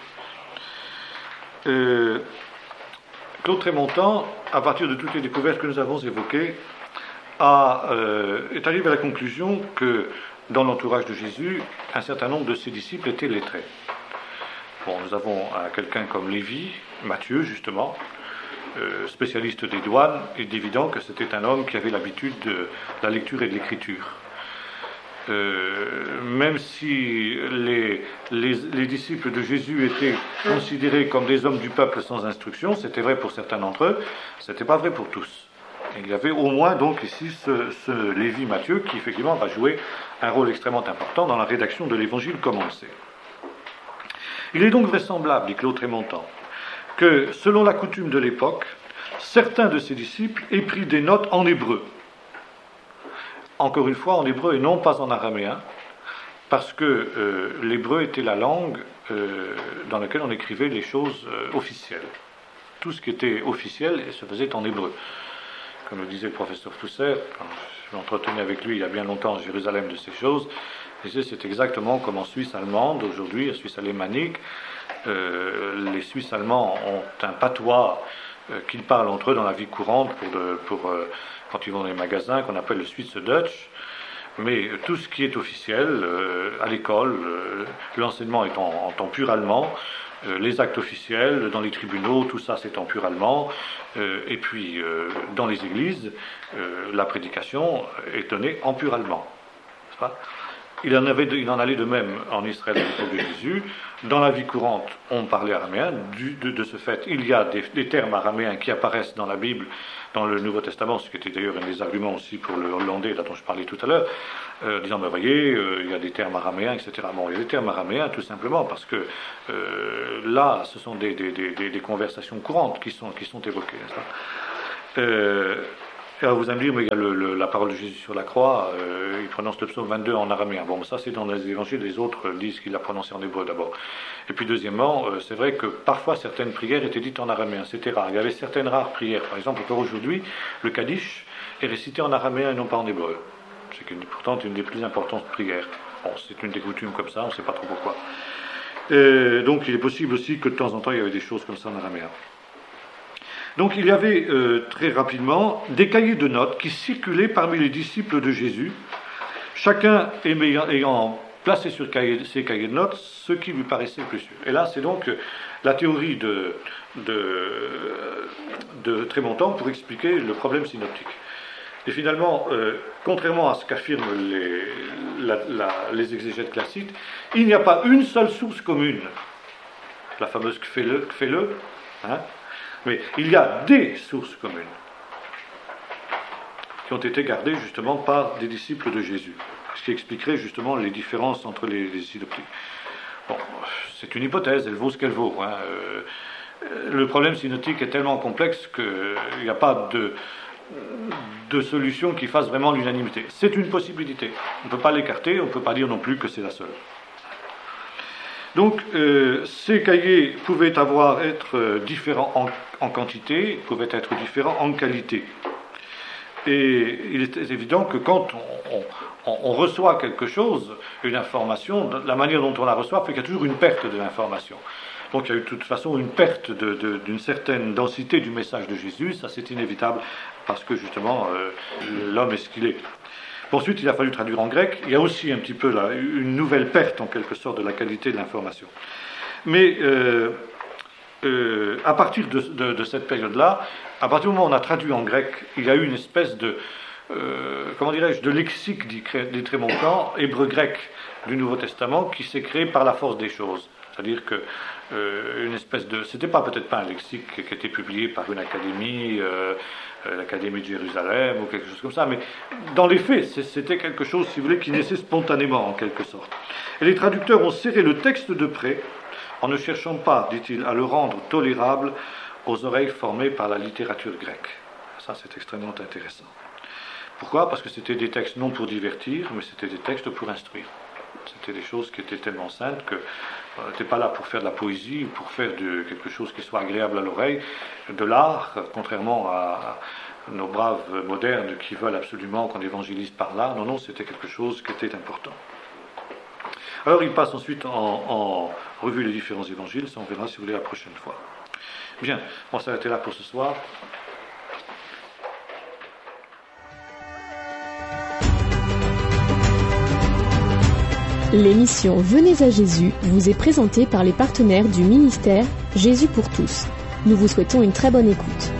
Euh, Claude Trémontant, à partir de toutes les découvertes que nous avons évoquées, a, euh, est arrivé à la conclusion que dans l'entourage de Jésus, un certain nombre de ses disciples étaient lettrés. Bon, nous avons euh, quelqu'un comme Lévi, Matthieu justement, euh, spécialiste des douanes, il est évident que c'était un homme qui avait l'habitude de la lecture et de l'écriture. Euh, même si les, les, les disciples de Jésus étaient considérés comme des hommes du peuple sans instruction, c'était vrai pour certains d'entre eux, c'était pas vrai pour tous. Il y avait au moins donc ici ce, ce Lévi Matthieu qui effectivement va jouer un rôle extrêmement important dans la rédaction de l'évangile comme on le sait. Il est donc vraisemblable, dit Claude Trémontant, que selon la coutume de l'époque, certains de ses disciples aient pris des notes en hébreu. Encore une fois en hébreu et non pas en araméen, parce que euh, l'hébreu était la langue euh, dans laquelle on écrivait les choses euh, officielles. Tout ce qui était officiel se faisait en hébreu. Comme le disait le professeur Flusser, quand je m'entretenais avec lui il y a bien longtemps à Jérusalem de ces choses, il disait c'est exactement comme en Suisse allemande aujourd'hui, en Suisse alémanique, euh, les Suisses allemands ont un patois euh, qu'ils parlent entre eux dans la vie courante pour, de, pour euh, quand ils vont dans les magasins, qu'on appelle le Swiss Dutch, mais tout ce qui est officiel, euh, à l'école, euh, l'enseignement est en, en temps pur allemand, Euh, les actes officiels, dans les tribunaux, tout ça c'est en pur allemand. Euh, et puis, euh, dans les églises, euh, la prédication est donnée en pur allemand. N'est-ce pas ? Il en, avait de, il en allait de même en Israël à l'époque de Jésus. Dans la vie courante, on parlait araméen. Du, de, de ce fait, il y a des, des termes araméens qui apparaissent dans la Bible, dans le Nouveau Testament, ce qui était d'ailleurs un des arguments aussi pour le hollandais, là dont je parlais tout à l'heure, euh, disant, ben voyez, euh, il y a des termes araméens, et cetera. Bon, il y a des termes araméens tout simplement parce que euh, là, ce sont des, des, des, des conversations courantes qui sont, qui sont évoquées. Euh, Alors vous allez me dire, mais il y a le, le, la parole de Jésus sur la croix, euh, il prononce le psaume vingt-deux en araméen. Bon, ça c'est dans les évangiles, les autres disent qu'il l'a prononcé en hébreu d'abord. Et puis deuxièmement, euh, c'est vrai que parfois certaines prières étaient dites en araméen, c'était rare. Il y avait certaines rares prières, par exemple encore aujourd'hui, le Kaddish est récité en araméen et non pas en hébreu. C'est pourtant une des plus importantes prières. Bon, c'est une des coutumes comme ça, on ne sait pas trop pourquoi. Euh, donc il est possible aussi que de temps en temps il y avait des choses comme ça en araméen. Donc il y avait euh, très rapidement des cahiers de notes qui circulaient parmi les disciples de Jésus, chacun ayant, ayant placé sur cahier, ces cahiers de notes ce qui lui paraissait plus sûr. Et là, c'est donc la théorie de, de, de Trémontant pour expliquer le problème synoptique. Et finalement, euh, contrairement à ce qu'affirment les, la, la, les exégètes classiques, il n'y a pas une seule source commune, la fameuse Kfele, Kfele hein, mais il y a des sources communes qui ont été gardées justement par des disciples de Jésus, ce qui expliquerait justement les différences entre les, les synoptiques. Bon, c'est une hypothèse, elle vaut ce qu'elle vaut. Hein. Euh, le problème synoptique est tellement complexe qu'il n'y a pas de, de solution qui fasse vraiment l'unanimité. C'est une possibilité. On ne peut pas l'écarter, on ne peut pas dire non plus que c'est la seule. Donc, euh, ces cahiers pouvaient avoir, être euh, différents en, en quantité, pouvaient être différents en qualité. Et il est évident que quand on, on, on reçoit quelque chose, une information, la manière dont on la reçoit fait qu'il y a toujours une perte de l'information. Donc il y a eu de toute façon une perte de, de, d'une certaine densité du message de Jésus, ça c'est inévitable, parce que justement, euh, l'homme est ce qu'il est. Ensuite, il a fallu traduire en grec. Il y a aussi un petit peu là, une nouvelle perte, en quelque sorte, de la qualité de l'information. Mais euh, euh, à partir de, de, de cette période-là, à partir du moment où on a traduit en grec, il y a eu une espèce de, euh, comment dirais-je, de lexique dit Trémontant, hébreu-grec du Nouveau Testament, qui s'est créé par la force des choses. C'est-à-dire que euh, une espèce de, c'était pas peut-être pas un lexique qui était publié par une académie. Euh, l'Académie de Jérusalem ou quelque chose comme ça, mais dans les faits, c'était quelque chose, si vous voulez, qui naissait spontanément, en quelque sorte. Et les traducteurs ont serré le texte de près, en ne cherchant pas, dit-il, à le rendre tolérable aux oreilles formées par la littérature grecque. Ça, c'est extrêmement intéressant. Pourquoi ? Parce que c'était des textes non pour divertir, mais c'était des textes pour instruire. C'était des choses qui étaient tellement saintes que on n'était pas là pour faire de la poésie, pour faire de quelque chose qui soit agréable à l'oreille, de l'art, contrairement à nos braves modernes qui veulent absolument qu'on évangélise par l'art. Non, non, c'était quelque chose qui était important. Alors il passe ensuite en, en revue les différents évangiles, ça on verra si vous voulez la prochaine fois. Bien, on va s'arrêter là pour ce soir. L'émission Venez à Jésus vous est présentée par les partenaires du ministère Jésus pour tous. Nous vous souhaitons une très bonne écoute.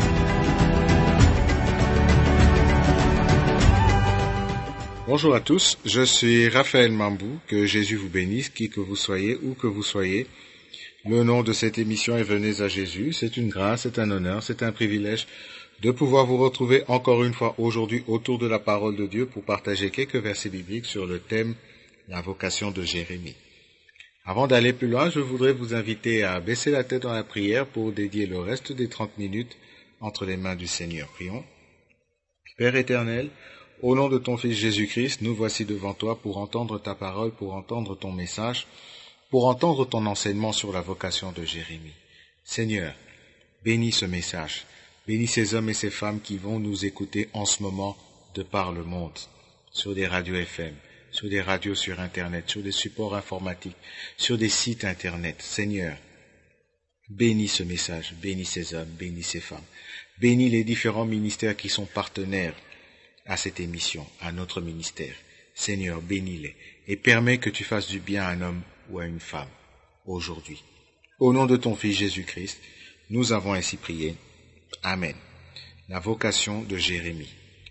Bonjour à tous, je suis Raphaël Mambou, que Jésus vous bénisse, qui que vous soyez, où que vous soyez. Le nom de cette émission est Venez à Jésus. C'est une grâce, c'est un honneur, c'est un privilège de pouvoir vous retrouver encore une fois aujourd'hui autour de la parole de Dieu pour partager quelques versets bibliques sur le thème la vocation de Jérémie. Avant d'aller plus loin, je voudrais vous inviter à baisser la tête dans la prière pour dédier le reste des trente minutes entre les mains du Seigneur. Prions. Père éternel, au nom de ton Fils Jésus-Christ, nous voici devant toi pour entendre ta parole, pour entendre ton message, pour entendre ton enseignement sur la vocation de Jérémie. Seigneur, bénis ce message, bénis ces hommes et ces femmes qui vont nous écouter en ce moment de par le monde, sur des radios F M, sur des radios sur Internet, sur des supports informatiques, sur des sites Internet. Seigneur, bénis ce message, bénis ces hommes, bénis ces femmes, bénis les différents ministères qui sont partenaires à cette émission, à notre ministère. Seigneur, bénis-les et permets que tu fasses du bien à un homme ou à une femme aujourd'hui. Au nom de ton Fils Jésus-Christ, nous avons ainsi prié. Amen. La vocation de Jérémie.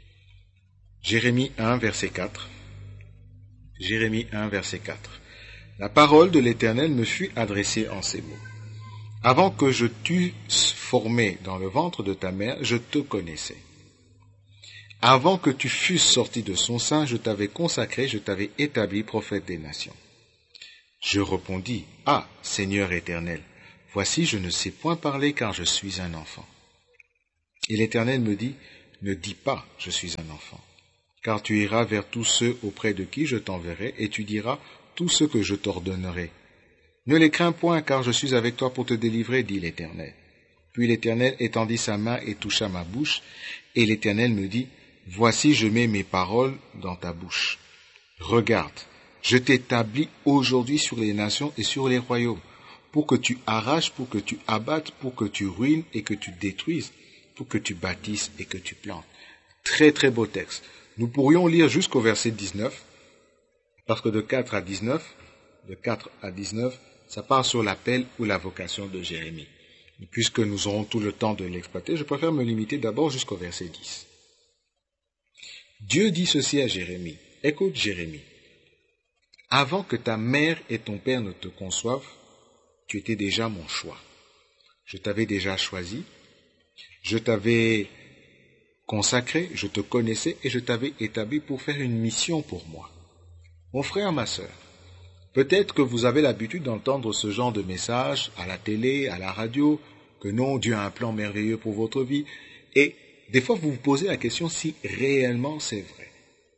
Jérémie un, verset quatre. Jérémie un, verset quatre. La parole de l'Éternel me fut adressée en ces mots. Avant que je t'eusse formé dans le ventre de ta mère, je te connaissais. Avant que tu fusses sorti de son sein, je t'avais consacré, je t'avais établi prophète des nations. Je répondis, ah, Seigneur éternel, voici je ne sais point parler car je suis un enfant. Et l'Éternel me dit, ne dis pas, je suis un enfant, car tu iras vers tous ceux auprès de qui je t'enverrai, et tu diras tout ce que je t'ordonnerai. Ne les crains point, car je suis avec toi pour te délivrer, dit l'Éternel. Puis l'Éternel étendit sa main et toucha ma bouche, et l'Éternel me dit, voici je mets mes paroles dans ta bouche. Regarde, je t'établis aujourd'hui sur les nations et sur les royaumes, pour que tu arraches, pour que tu abattes, pour que tu ruines et que tu détruises, pour que tu bâtisses et que tu plantes. Très très beau texte. Nous pourrions lire jusqu'au verset dix-neuf, parce que de quatre à dix-neuf, de quatre à dix-neuf, ça part sur l'appel ou la vocation de Jérémie. Et puisque nous aurons tout le temps de l'exploiter, je préfère me limiter d'abord jusqu'au verset dix. Dieu dit ceci à Jérémie. Écoute Jérémie, avant que ta mère et ton père ne te conçoivent, tu étais déjà mon choix. Je t'avais déjà choisi, je t'avais consacré, je te connaissais et je t'avais établi pour faire une mission pour moi. Mon frère, ma sœur, peut-être que vous avez l'habitude d'entendre ce genre de message à la télé, à la radio, que non, Dieu a un plan merveilleux pour votre vie, et des fois vous vous posez la question si réellement c'est vrai.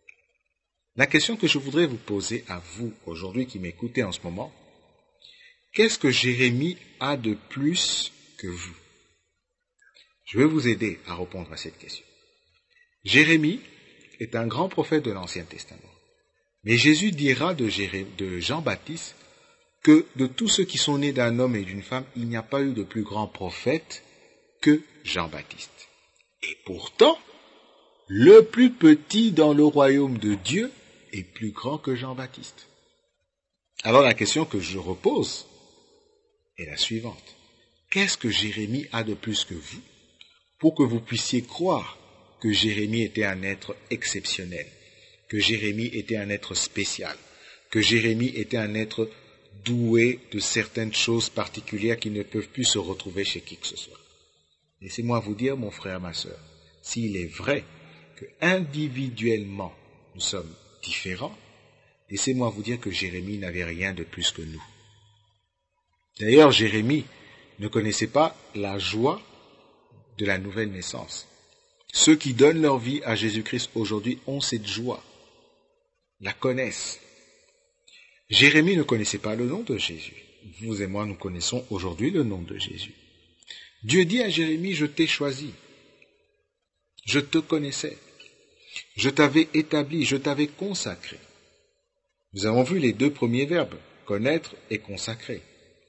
La question que je voudrais vous poser à vous aujourd'hui qui m'écoutez en ce moment, qu'est-ce que Jérémie a de plus que vous? Je vais vous aider à répondre à cette question. Jérémie est un grand prophète de l'Ancien Testament. Mais Jésus dira de, Jéré, de Jean-Baptiste que de tous ceux qui sont nés d'un homme et d'une femme, il n'y a pas eu de plus grand prophète que Jean-Baptiste. Et pourtant, le plus petit dans le royaume de Dieu est plus grand que Jean-Baptiste. Alors la question que je repose est la suivante. Qu'est-ce que Jérémie a de plus que vous pour que vous puissiez croire que Jérémie était un être exceptionnel, que Jérémie était un être spécial, que Jérémie était un être doué de certaines choses particulières qui ne peuvent plus se retrouver chez qui que ce soit? Laissez-moi vous dire, mon frère, ma sœur, s'il est vrai que individuellement nous sommes différents, laissez-moi vous dire que Jérémie n'avait rien de plus que nous. D'ailleurs, Jérémie ne connaissait pas la joie de la nouvelle naissance. Ceux qui donnent leur vie à Jésus-Christ aujourd'hui ont cette joie, la connaissent. Jérémie ne connaissait pas le nom de Jésus. Vous et moi, nous connaissons aujourd'hui le nom de Jésus. Dieu dit à Jérémie, je t'ai choisi, je te connaissais, je t'avais établi, je t'avais consacré. Nous avons vu les deux premiers verbes, connaître et consacrer.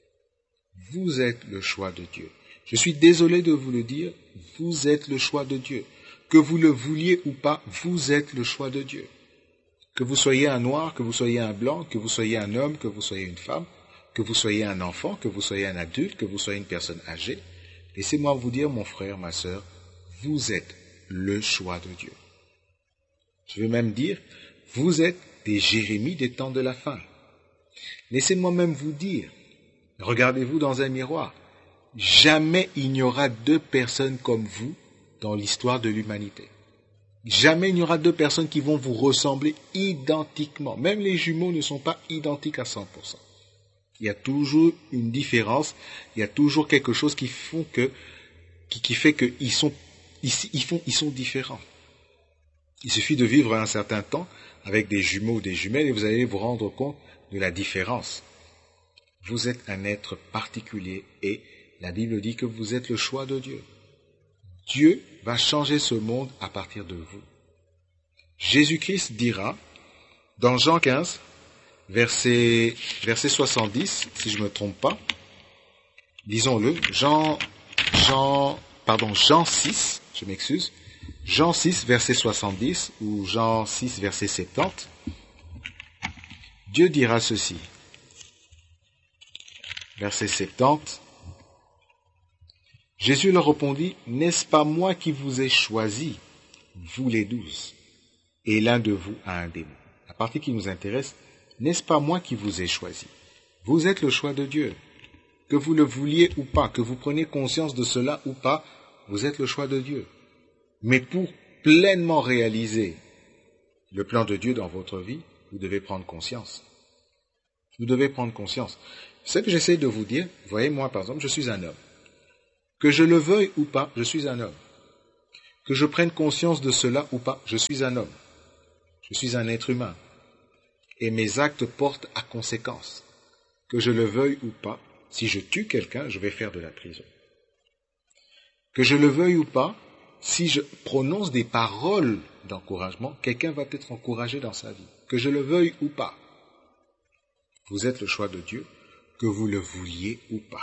Vous êtes le choix de Dieu. Je suis désolé de vous le dire, vous êtes le choix de Dieu. Que vous le vouliez ou pas, vous êtes le choix de Dieu. Que vous soyez un noir, que vous soyez un blanc, que vous soyez un homme, que vous soyez une femme, que vous soyez un enfant, que vous soyez un adulte, que vous soyez une personne âgée, laissez-moi vous dire, mon frère, ma sœur, vous êtes le choix de Dieu. Je veux même dire, vous êtes des Jérémies des temps de la fin. Laissez-moi même vous dire, regardez-vous dans un miroir, jamais il n'y aura deux personnes comme vous dans l'histoire de l'humanité. Jamais il n'y aura deux personnes qui vont vous ressembler identiquement. Même les jumeaux ne sont pas identiques à cent pour cent. Il y a toujours une différence, il y a toujours quelque chose qui, font que, qui, qui fait qu'ils sont, ils, ils font, ils sont différents. Il suffit de vivre un certain temps avec des jumeaux ou des jumelles et vous allez vous rendre compte de la différence. Vous êtes un être particulier et la Bible dit que vous êtes le choix de Dieu. Dieu va changer ce monde à partir de vous. Jésus-Christ dira, dans Jean quinze, verset, verset soixante-dix, si je ne me trompe pas, disons-le, Jean, Jean, pardon, Jean six, je m'excuse, Jean six, verset soixante-dix, ou Jean six, verset soixante-dix, Dieu dira ceci. verset soixante-dix. Jésus leur répondit, « N'est-ce pas moi qui vous ai choisi, vous les douze, et l'un de vous a un démon ?» La partie qui nous intéresse, « N'est-ce pas moi qui vous ai choisi ?» Vous êtes le choix de Dieu. Que vous le vouliez ou pas, que vous preniez conscience de cela ou pas, vous êtes le choix de Dieu. Mais pour pleinement réaliser le plan de Dieu dans votre vie, vous devez prendre conscience. Vous devez prendre conscience. Ce que j'essaie de vous dire, vous voyez, moi par exemple, je suis un homme. Que je le veuille ou pas, je suis un homme. Que je prenne conscience de cela ou pas, je suis un homme. Je suis un être humain. Et mes actes portent à conséquence. Que je le veuille ou pas, si je tue quelqu'un, je vais faire de la prison. Que je le veuille ou pas, si je prononce des paroles d'encouragement, quelqu'un va être encouragé dans sa vie. Que je le veuille ou pas. Vous êtes le choix de Dieu, que vous le vouliez ou pas.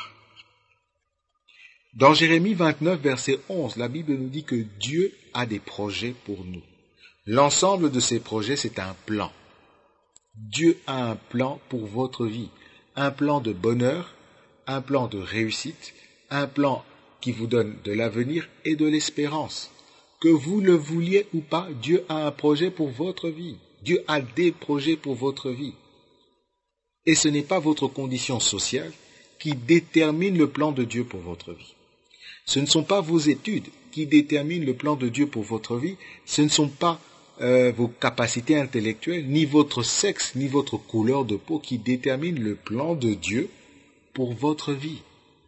Dans Jérémie vingt-neuf, verset onze, la Bible nous dit que Dieu a des projets pour nous. L'ensemble de ces projets, c'est un plan. Dieu a un plan pour votre vie. Un plan de bonheur, un plan de réussite, un plan qui vous donne de l'avenir et de l'espérance. Que vous le vouliez ou pas, Dieu a un projet pour votre vie. Dieu a des projets pour votre vie. Et ce n'est pas votre condition sociale qui détermine le plan de Dieu pour votre vie. Ce ne sont pas vos études qui déterminent le plan de Dieu pour votre vie. Ce ne sont pas euh, vos capacités intellectuelles, ni votre sexe, ni votre couleur de peau qui déterminent le plan de Dieu pour votre vie.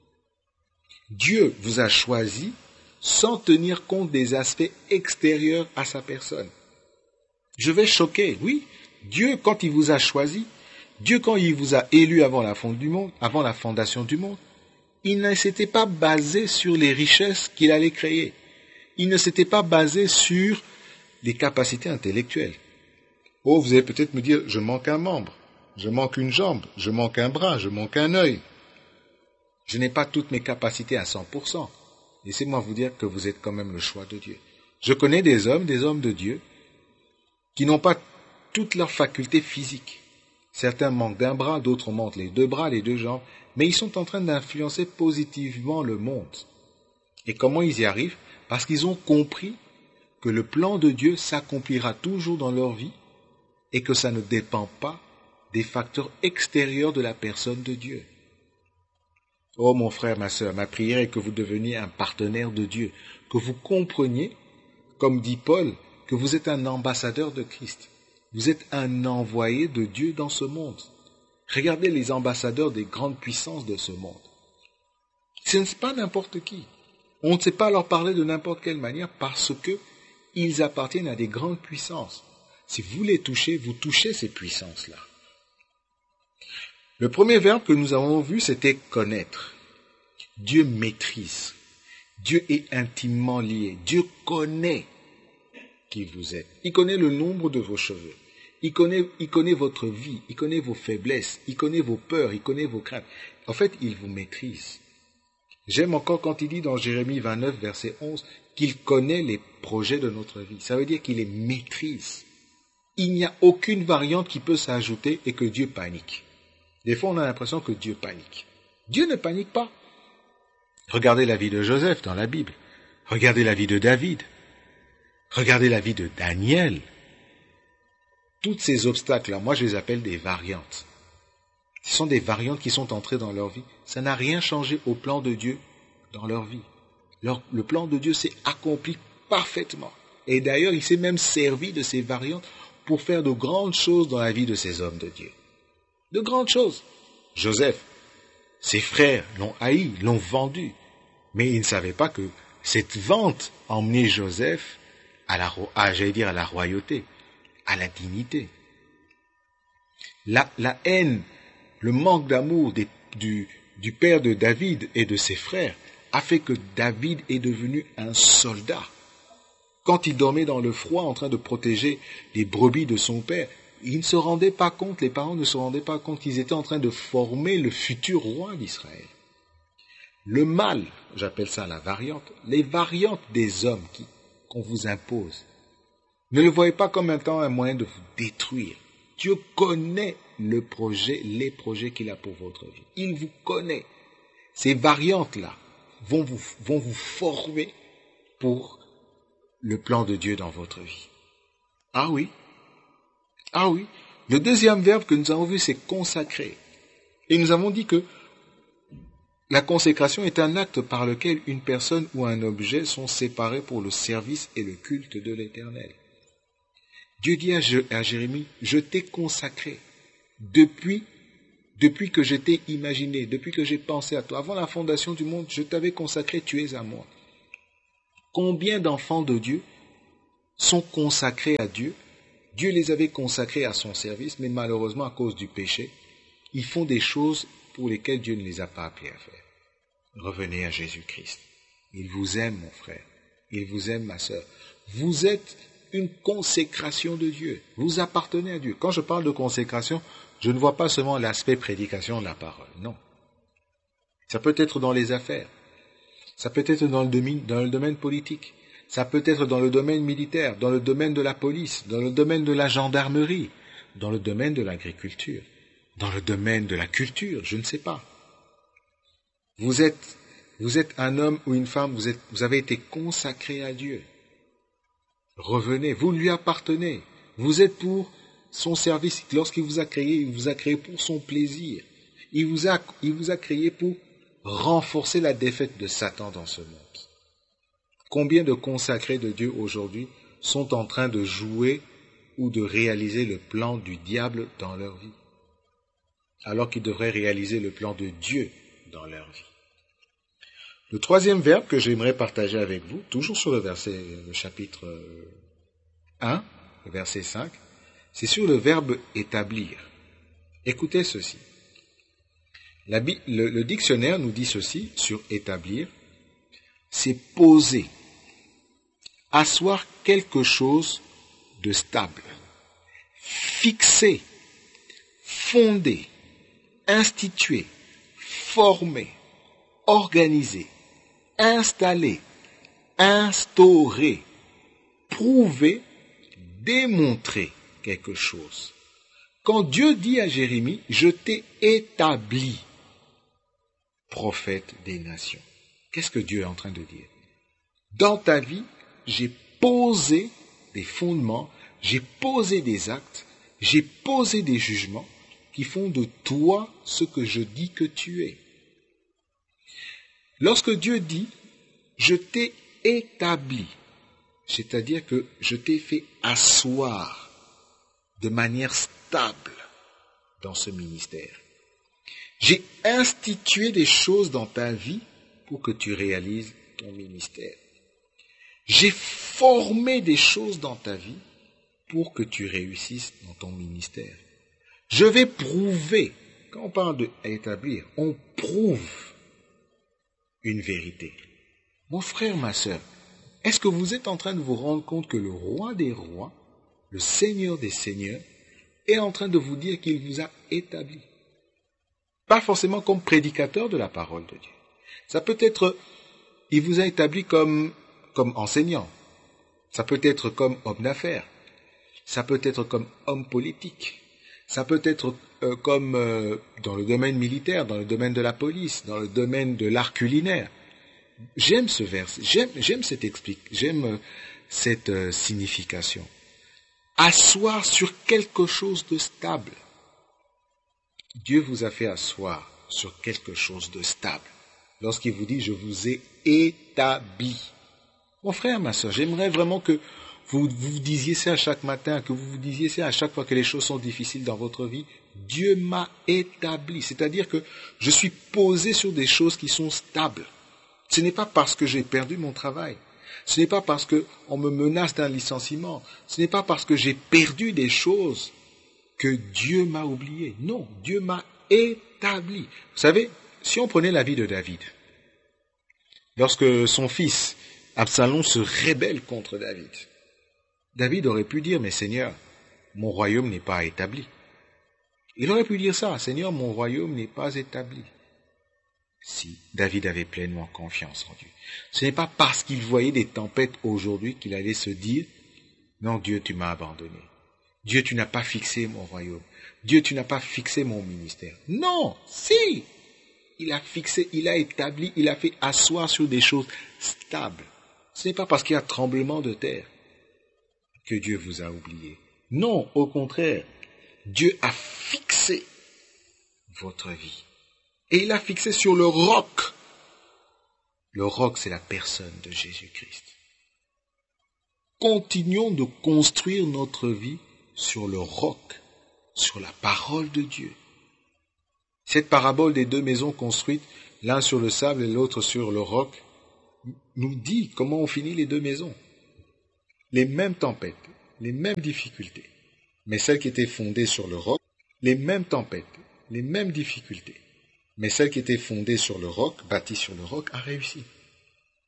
Dieu vous a choisi sans tenir compte des aspects extérieurs à sa personne. Je vais choquer, oui. Dieu, quand il vous a choisi, Dieu, quand il vous a élu avant la fond du monde, avant la fondation du monde, il ne s'était pas basé sur les richesses qu'il allait créer. Il ne s'était pas basé sur les capacités intellectuelles. Oh, vous allez peut-être me dire, je manque un membre, je manque une jambe, je manque un bras, je manque un œil. Je n'ai pas toutes mes capacités à cent pour cent. Laissez-moi vous dire que vous êtes quand même le choix de Dieu. Je connais des hommes, des hommes de Dieu, qui n'ont pas toutes leurs facultés physiques. Certains manquent d'un bras, d'autres manquent les deux bras, les deux jambes, mais ils sont en train d'influencer positivement le monde. Et comment ils y arrivent? Parce qu'ils ont compris que le plan de Dieu s'accomplira toujours dans leur vie et que ça ne dépend pas des facteurs extérieurs de la personne de Dieu. Oh mon frère, ma sœur, ma prière est que vous deveniez un partenaire de Dieu, que vous compreniez, comme dit Paul, que vous êtes un ambassadeur de Christ. Vous êtes un envoyé de Dieu dans ce monde. Regardez les ambassadeurs des grandes puissances de ce monde. Ce n'est pas n'importe qui. On ne sait pas leur parler de n'importe quelle manière parce que ils appartiennent à des grandes puissances. Si vous les touchez, vous touchez ces puissances-là. Le premier verbe que nous avons vu, c'était connaître. Dieu maîtrise. Dieu est intimement lié. Dieu connaît qui vous êtes. Il connaît le nombre de vos cheveux. Il connaît, il connaît votre vie. Il connaît vos faiblesses. Il connaît vos peurs. Il connaît vos craintes. En fait, il vous maîtrise. J'aime encore quand il dit dans Jérémie vingt-neuf, verset onze, qu'il connaît les projets de notre vie. Ça veut dire qu'il les maîtrise. Il n'y a aucune variante qui peut s'ajouter et que Dieu panique. Des fois, on a l'impression que Dieu panique. Dieu ne panique pas. Regardez la vie de Joseph dans la Bible. Regardez la vie de David. Regardez la vie de Daniel. Tous ces obstacles-là, moi je les appelle des variantes. Ce sont des variantes qui sont entrées dans leur vie. Ça n'a rien changé au plan de Dieu dans leur vie. Leur, le plan de Dieu s'est accompli parfaitement. Et d'ailleurs, il s'est même servi de ces variantes pour faire de grandes choses dans la vie de ces hommes de Dieu. De grandes choses. Joseph, ses frères l'ont haï, l'ont vendu. Mais ils ne savaient pas que cette vente emmenait Joseph à la, à, j'allais dire à la royauté, à la dignité. La, la haine, le manque d'amour des, du, du père de David et de ses frères a fait que David est devenu un soldat. Quand il dormait dans le froid en train de protéger les brebis de son père, il ne se rendait pas compte, les parents ne se rendaient pas compte qu'ils étaient en train de former le futur roi d'Israël. Le mal, j'appelle ça la variante, les variantes des hommes qui, qu'on vous impose, ne le voyez pas comme étant un moyen de vous détruire. Dieu connaît le projet, les projets qu'il a pour votre vie. Il vous connaît. Ces variantes-là vont vous, vont vous former pour le plan de Dieu dans votre vie. Ah oui. Ah oui. Le deuxième verbe que nous avons vu, c'est consacrer. Et nous avons dit que la consécration est un acte par lequel une personne ou un objet sont séparés pour le service et le culte de l'Éternel. Dieu dit à, Je, à Jérémie, je t'ai consacré depuis, depuis que je t'ai imaginé, depuis que j'ai pensé à toi. Avant la fondation du monde, je t'avais consacré, tu es à moi. Combien d'enfants de Dieu sont consacrés à Dieu? Dieu les avait consacrés à son service, mais malheureusement, à cause du péché, ils font des choses pour lesquelles Dieu ne les a pas appelés à faire. Revenez à Jésus-Christ. Il vous aime, mon frère. Il vous aime, ma sœur. Vous êtes une consécration de Dieu. Vous appartenez à Dieu. Quand je parle de consécration, je ne vois pas seulement l'aspect prédication de la parole. Non. Ça peut être dans les affaires. Ça peut être dans le domaine, dans le domaine politique. Ça peut être dans le domaine militaire, dans le domaine de la police, dans le domaine de la gendarmerie, dans le domaine de l'agriculture, dans le domaine de la culture, je ne sais pas. Vous êtes, vous êtes un homme ou une femme, vous, êtes, vous avez été consacré à Dieu. Revenez, vous lui appartenez. Vous êtes pour son service. Lorsqu'il vous a créé, il vous a créé pour son plaisir. Il vous a, il vous a créé pour renforcer la défaite de Satan dans ce monde. Combien de consacrés de Dieu aujourd'hui sont en train de jouer ou de réaliser le plan du diable dans leur vie, alors qu'ils devraient réaliser le plan de Dieu dans leur vie? Le troisième verbe que j'aimerais partager avec vous, toujours sur le verset, le chapitre un, le verset cinq, c'est sur le verbe établir. Écoutez ceci. La, le, le dictionnaire nous dit ceci sur établir, c'est poser, asseoir quelque chose de stable, fixer, fonder, instituer, former, organiser, installer, instaurer, prouver, démontrer quelque chose. Quand Dieu dit à Jérémie, je t'ai établi prophète des nations, qu'est-ce que Dieu est en train de dire? Dans ta vie, j'ai posé des fondements, j'ai posé des actes, j'ai posé des jugements qui font de toi ce que je dis que tu es. Lorsque Dieu dit, je t'ai établi, c'est-à-dire que je t'ai fait asseoir de manière stable dans ce ministère. J'ai institué des choses dans ta vie pour que tu réalises ton ministère. J'ai formé des choses dans ta vie pour que tu réussisses dans ton ministère. Je vais prouver, quand on parle d'établir, on prouve une vérité. Mon frère, ma sœur, est-ce que vous êtes en train de vous rendre compte que le roi des rois, le Seigneur des seigneurs, est en train de vous dire qu'il vous a établi? Pas forcément comme prédicateur de la parole de Dieu. Ça peut être, il vous a établi comme, comme enseignant. Ça peut être comme homme d'affaires. Ça peut être comme homme politique. Ça peut être euh, comme euh, dans le domaine militaire, dans le domaine de la police, dans le domaine de l'art culinaire. J'aime ce verset, j'aime, j'aime cette explique, j'aime euh, cette euh, signification. Asseoir sur quelque chose de stable. Dieu vous a fait asseoir sur quelque chose de stable. Lorsqu'il vous dit, je vous ai établi. Mon frère, ma soeur, j'aimerais vraiment que vous vous disiez ça chaque matin, que vous vous disiez ça à chaque fois que les choses sont difficiles dans votre vie. Dieu m'a établi. C'est-à-dire que je suis posé sur des choses qui sont stables. Ce n'est pas parce que j'ai perdu mon travail. Ce n'est pas parce qu'on me menace d'un licenciement. Ce n'est pas parce que j'ai perdu des choses que Dieu m'a oublié. Non, Dieu m'a établi. Vous savez, si on prenait la vie de David, lorsque son fils Absalom se rébelle contre David, David aurait pu dire, mais Seigneur, mon royaume n'est pas établi. Il aurait pu dire ça, Seigneur, mon royaume n'est pas établi. Si David avait pleinement confiance en Dieu. Ce n'est pas parce qu'il voyait des tempêtes aujourd'hui qu'il allait se dire, non Dieu, tu m'as abandonné. Dieu, tu n'as pas fixé mon royaume. Dieu, tu n'as pas fixé mon ministère. Non, si. Il a fixé, il a établi, il a fait asseoir sur des choses stables. Ce n'est pas parce qu'il y a tremblement de terre que Dieu vous a oublié. Non, au contraire, Dieu a fixé votre vie. Et il a fixé sur le roc. Le roc, c'est la personne de Jésus-Christ. Continuons de construire notre vie sur le roc, sur la parole de Dieu. Cette parabole des deux maisons construites, l'un sur le sable et l'autre sur le roc, nous dit comment on finit les deux maisons. Les mêmes tempêtes, les mêmes difficultés, mais celle qui était fondée sur le roc, les mêmes tempêtes, les mêmes difficultés, mais celle qui était fondée sur le roc, bâtie sur le roc, a réussi.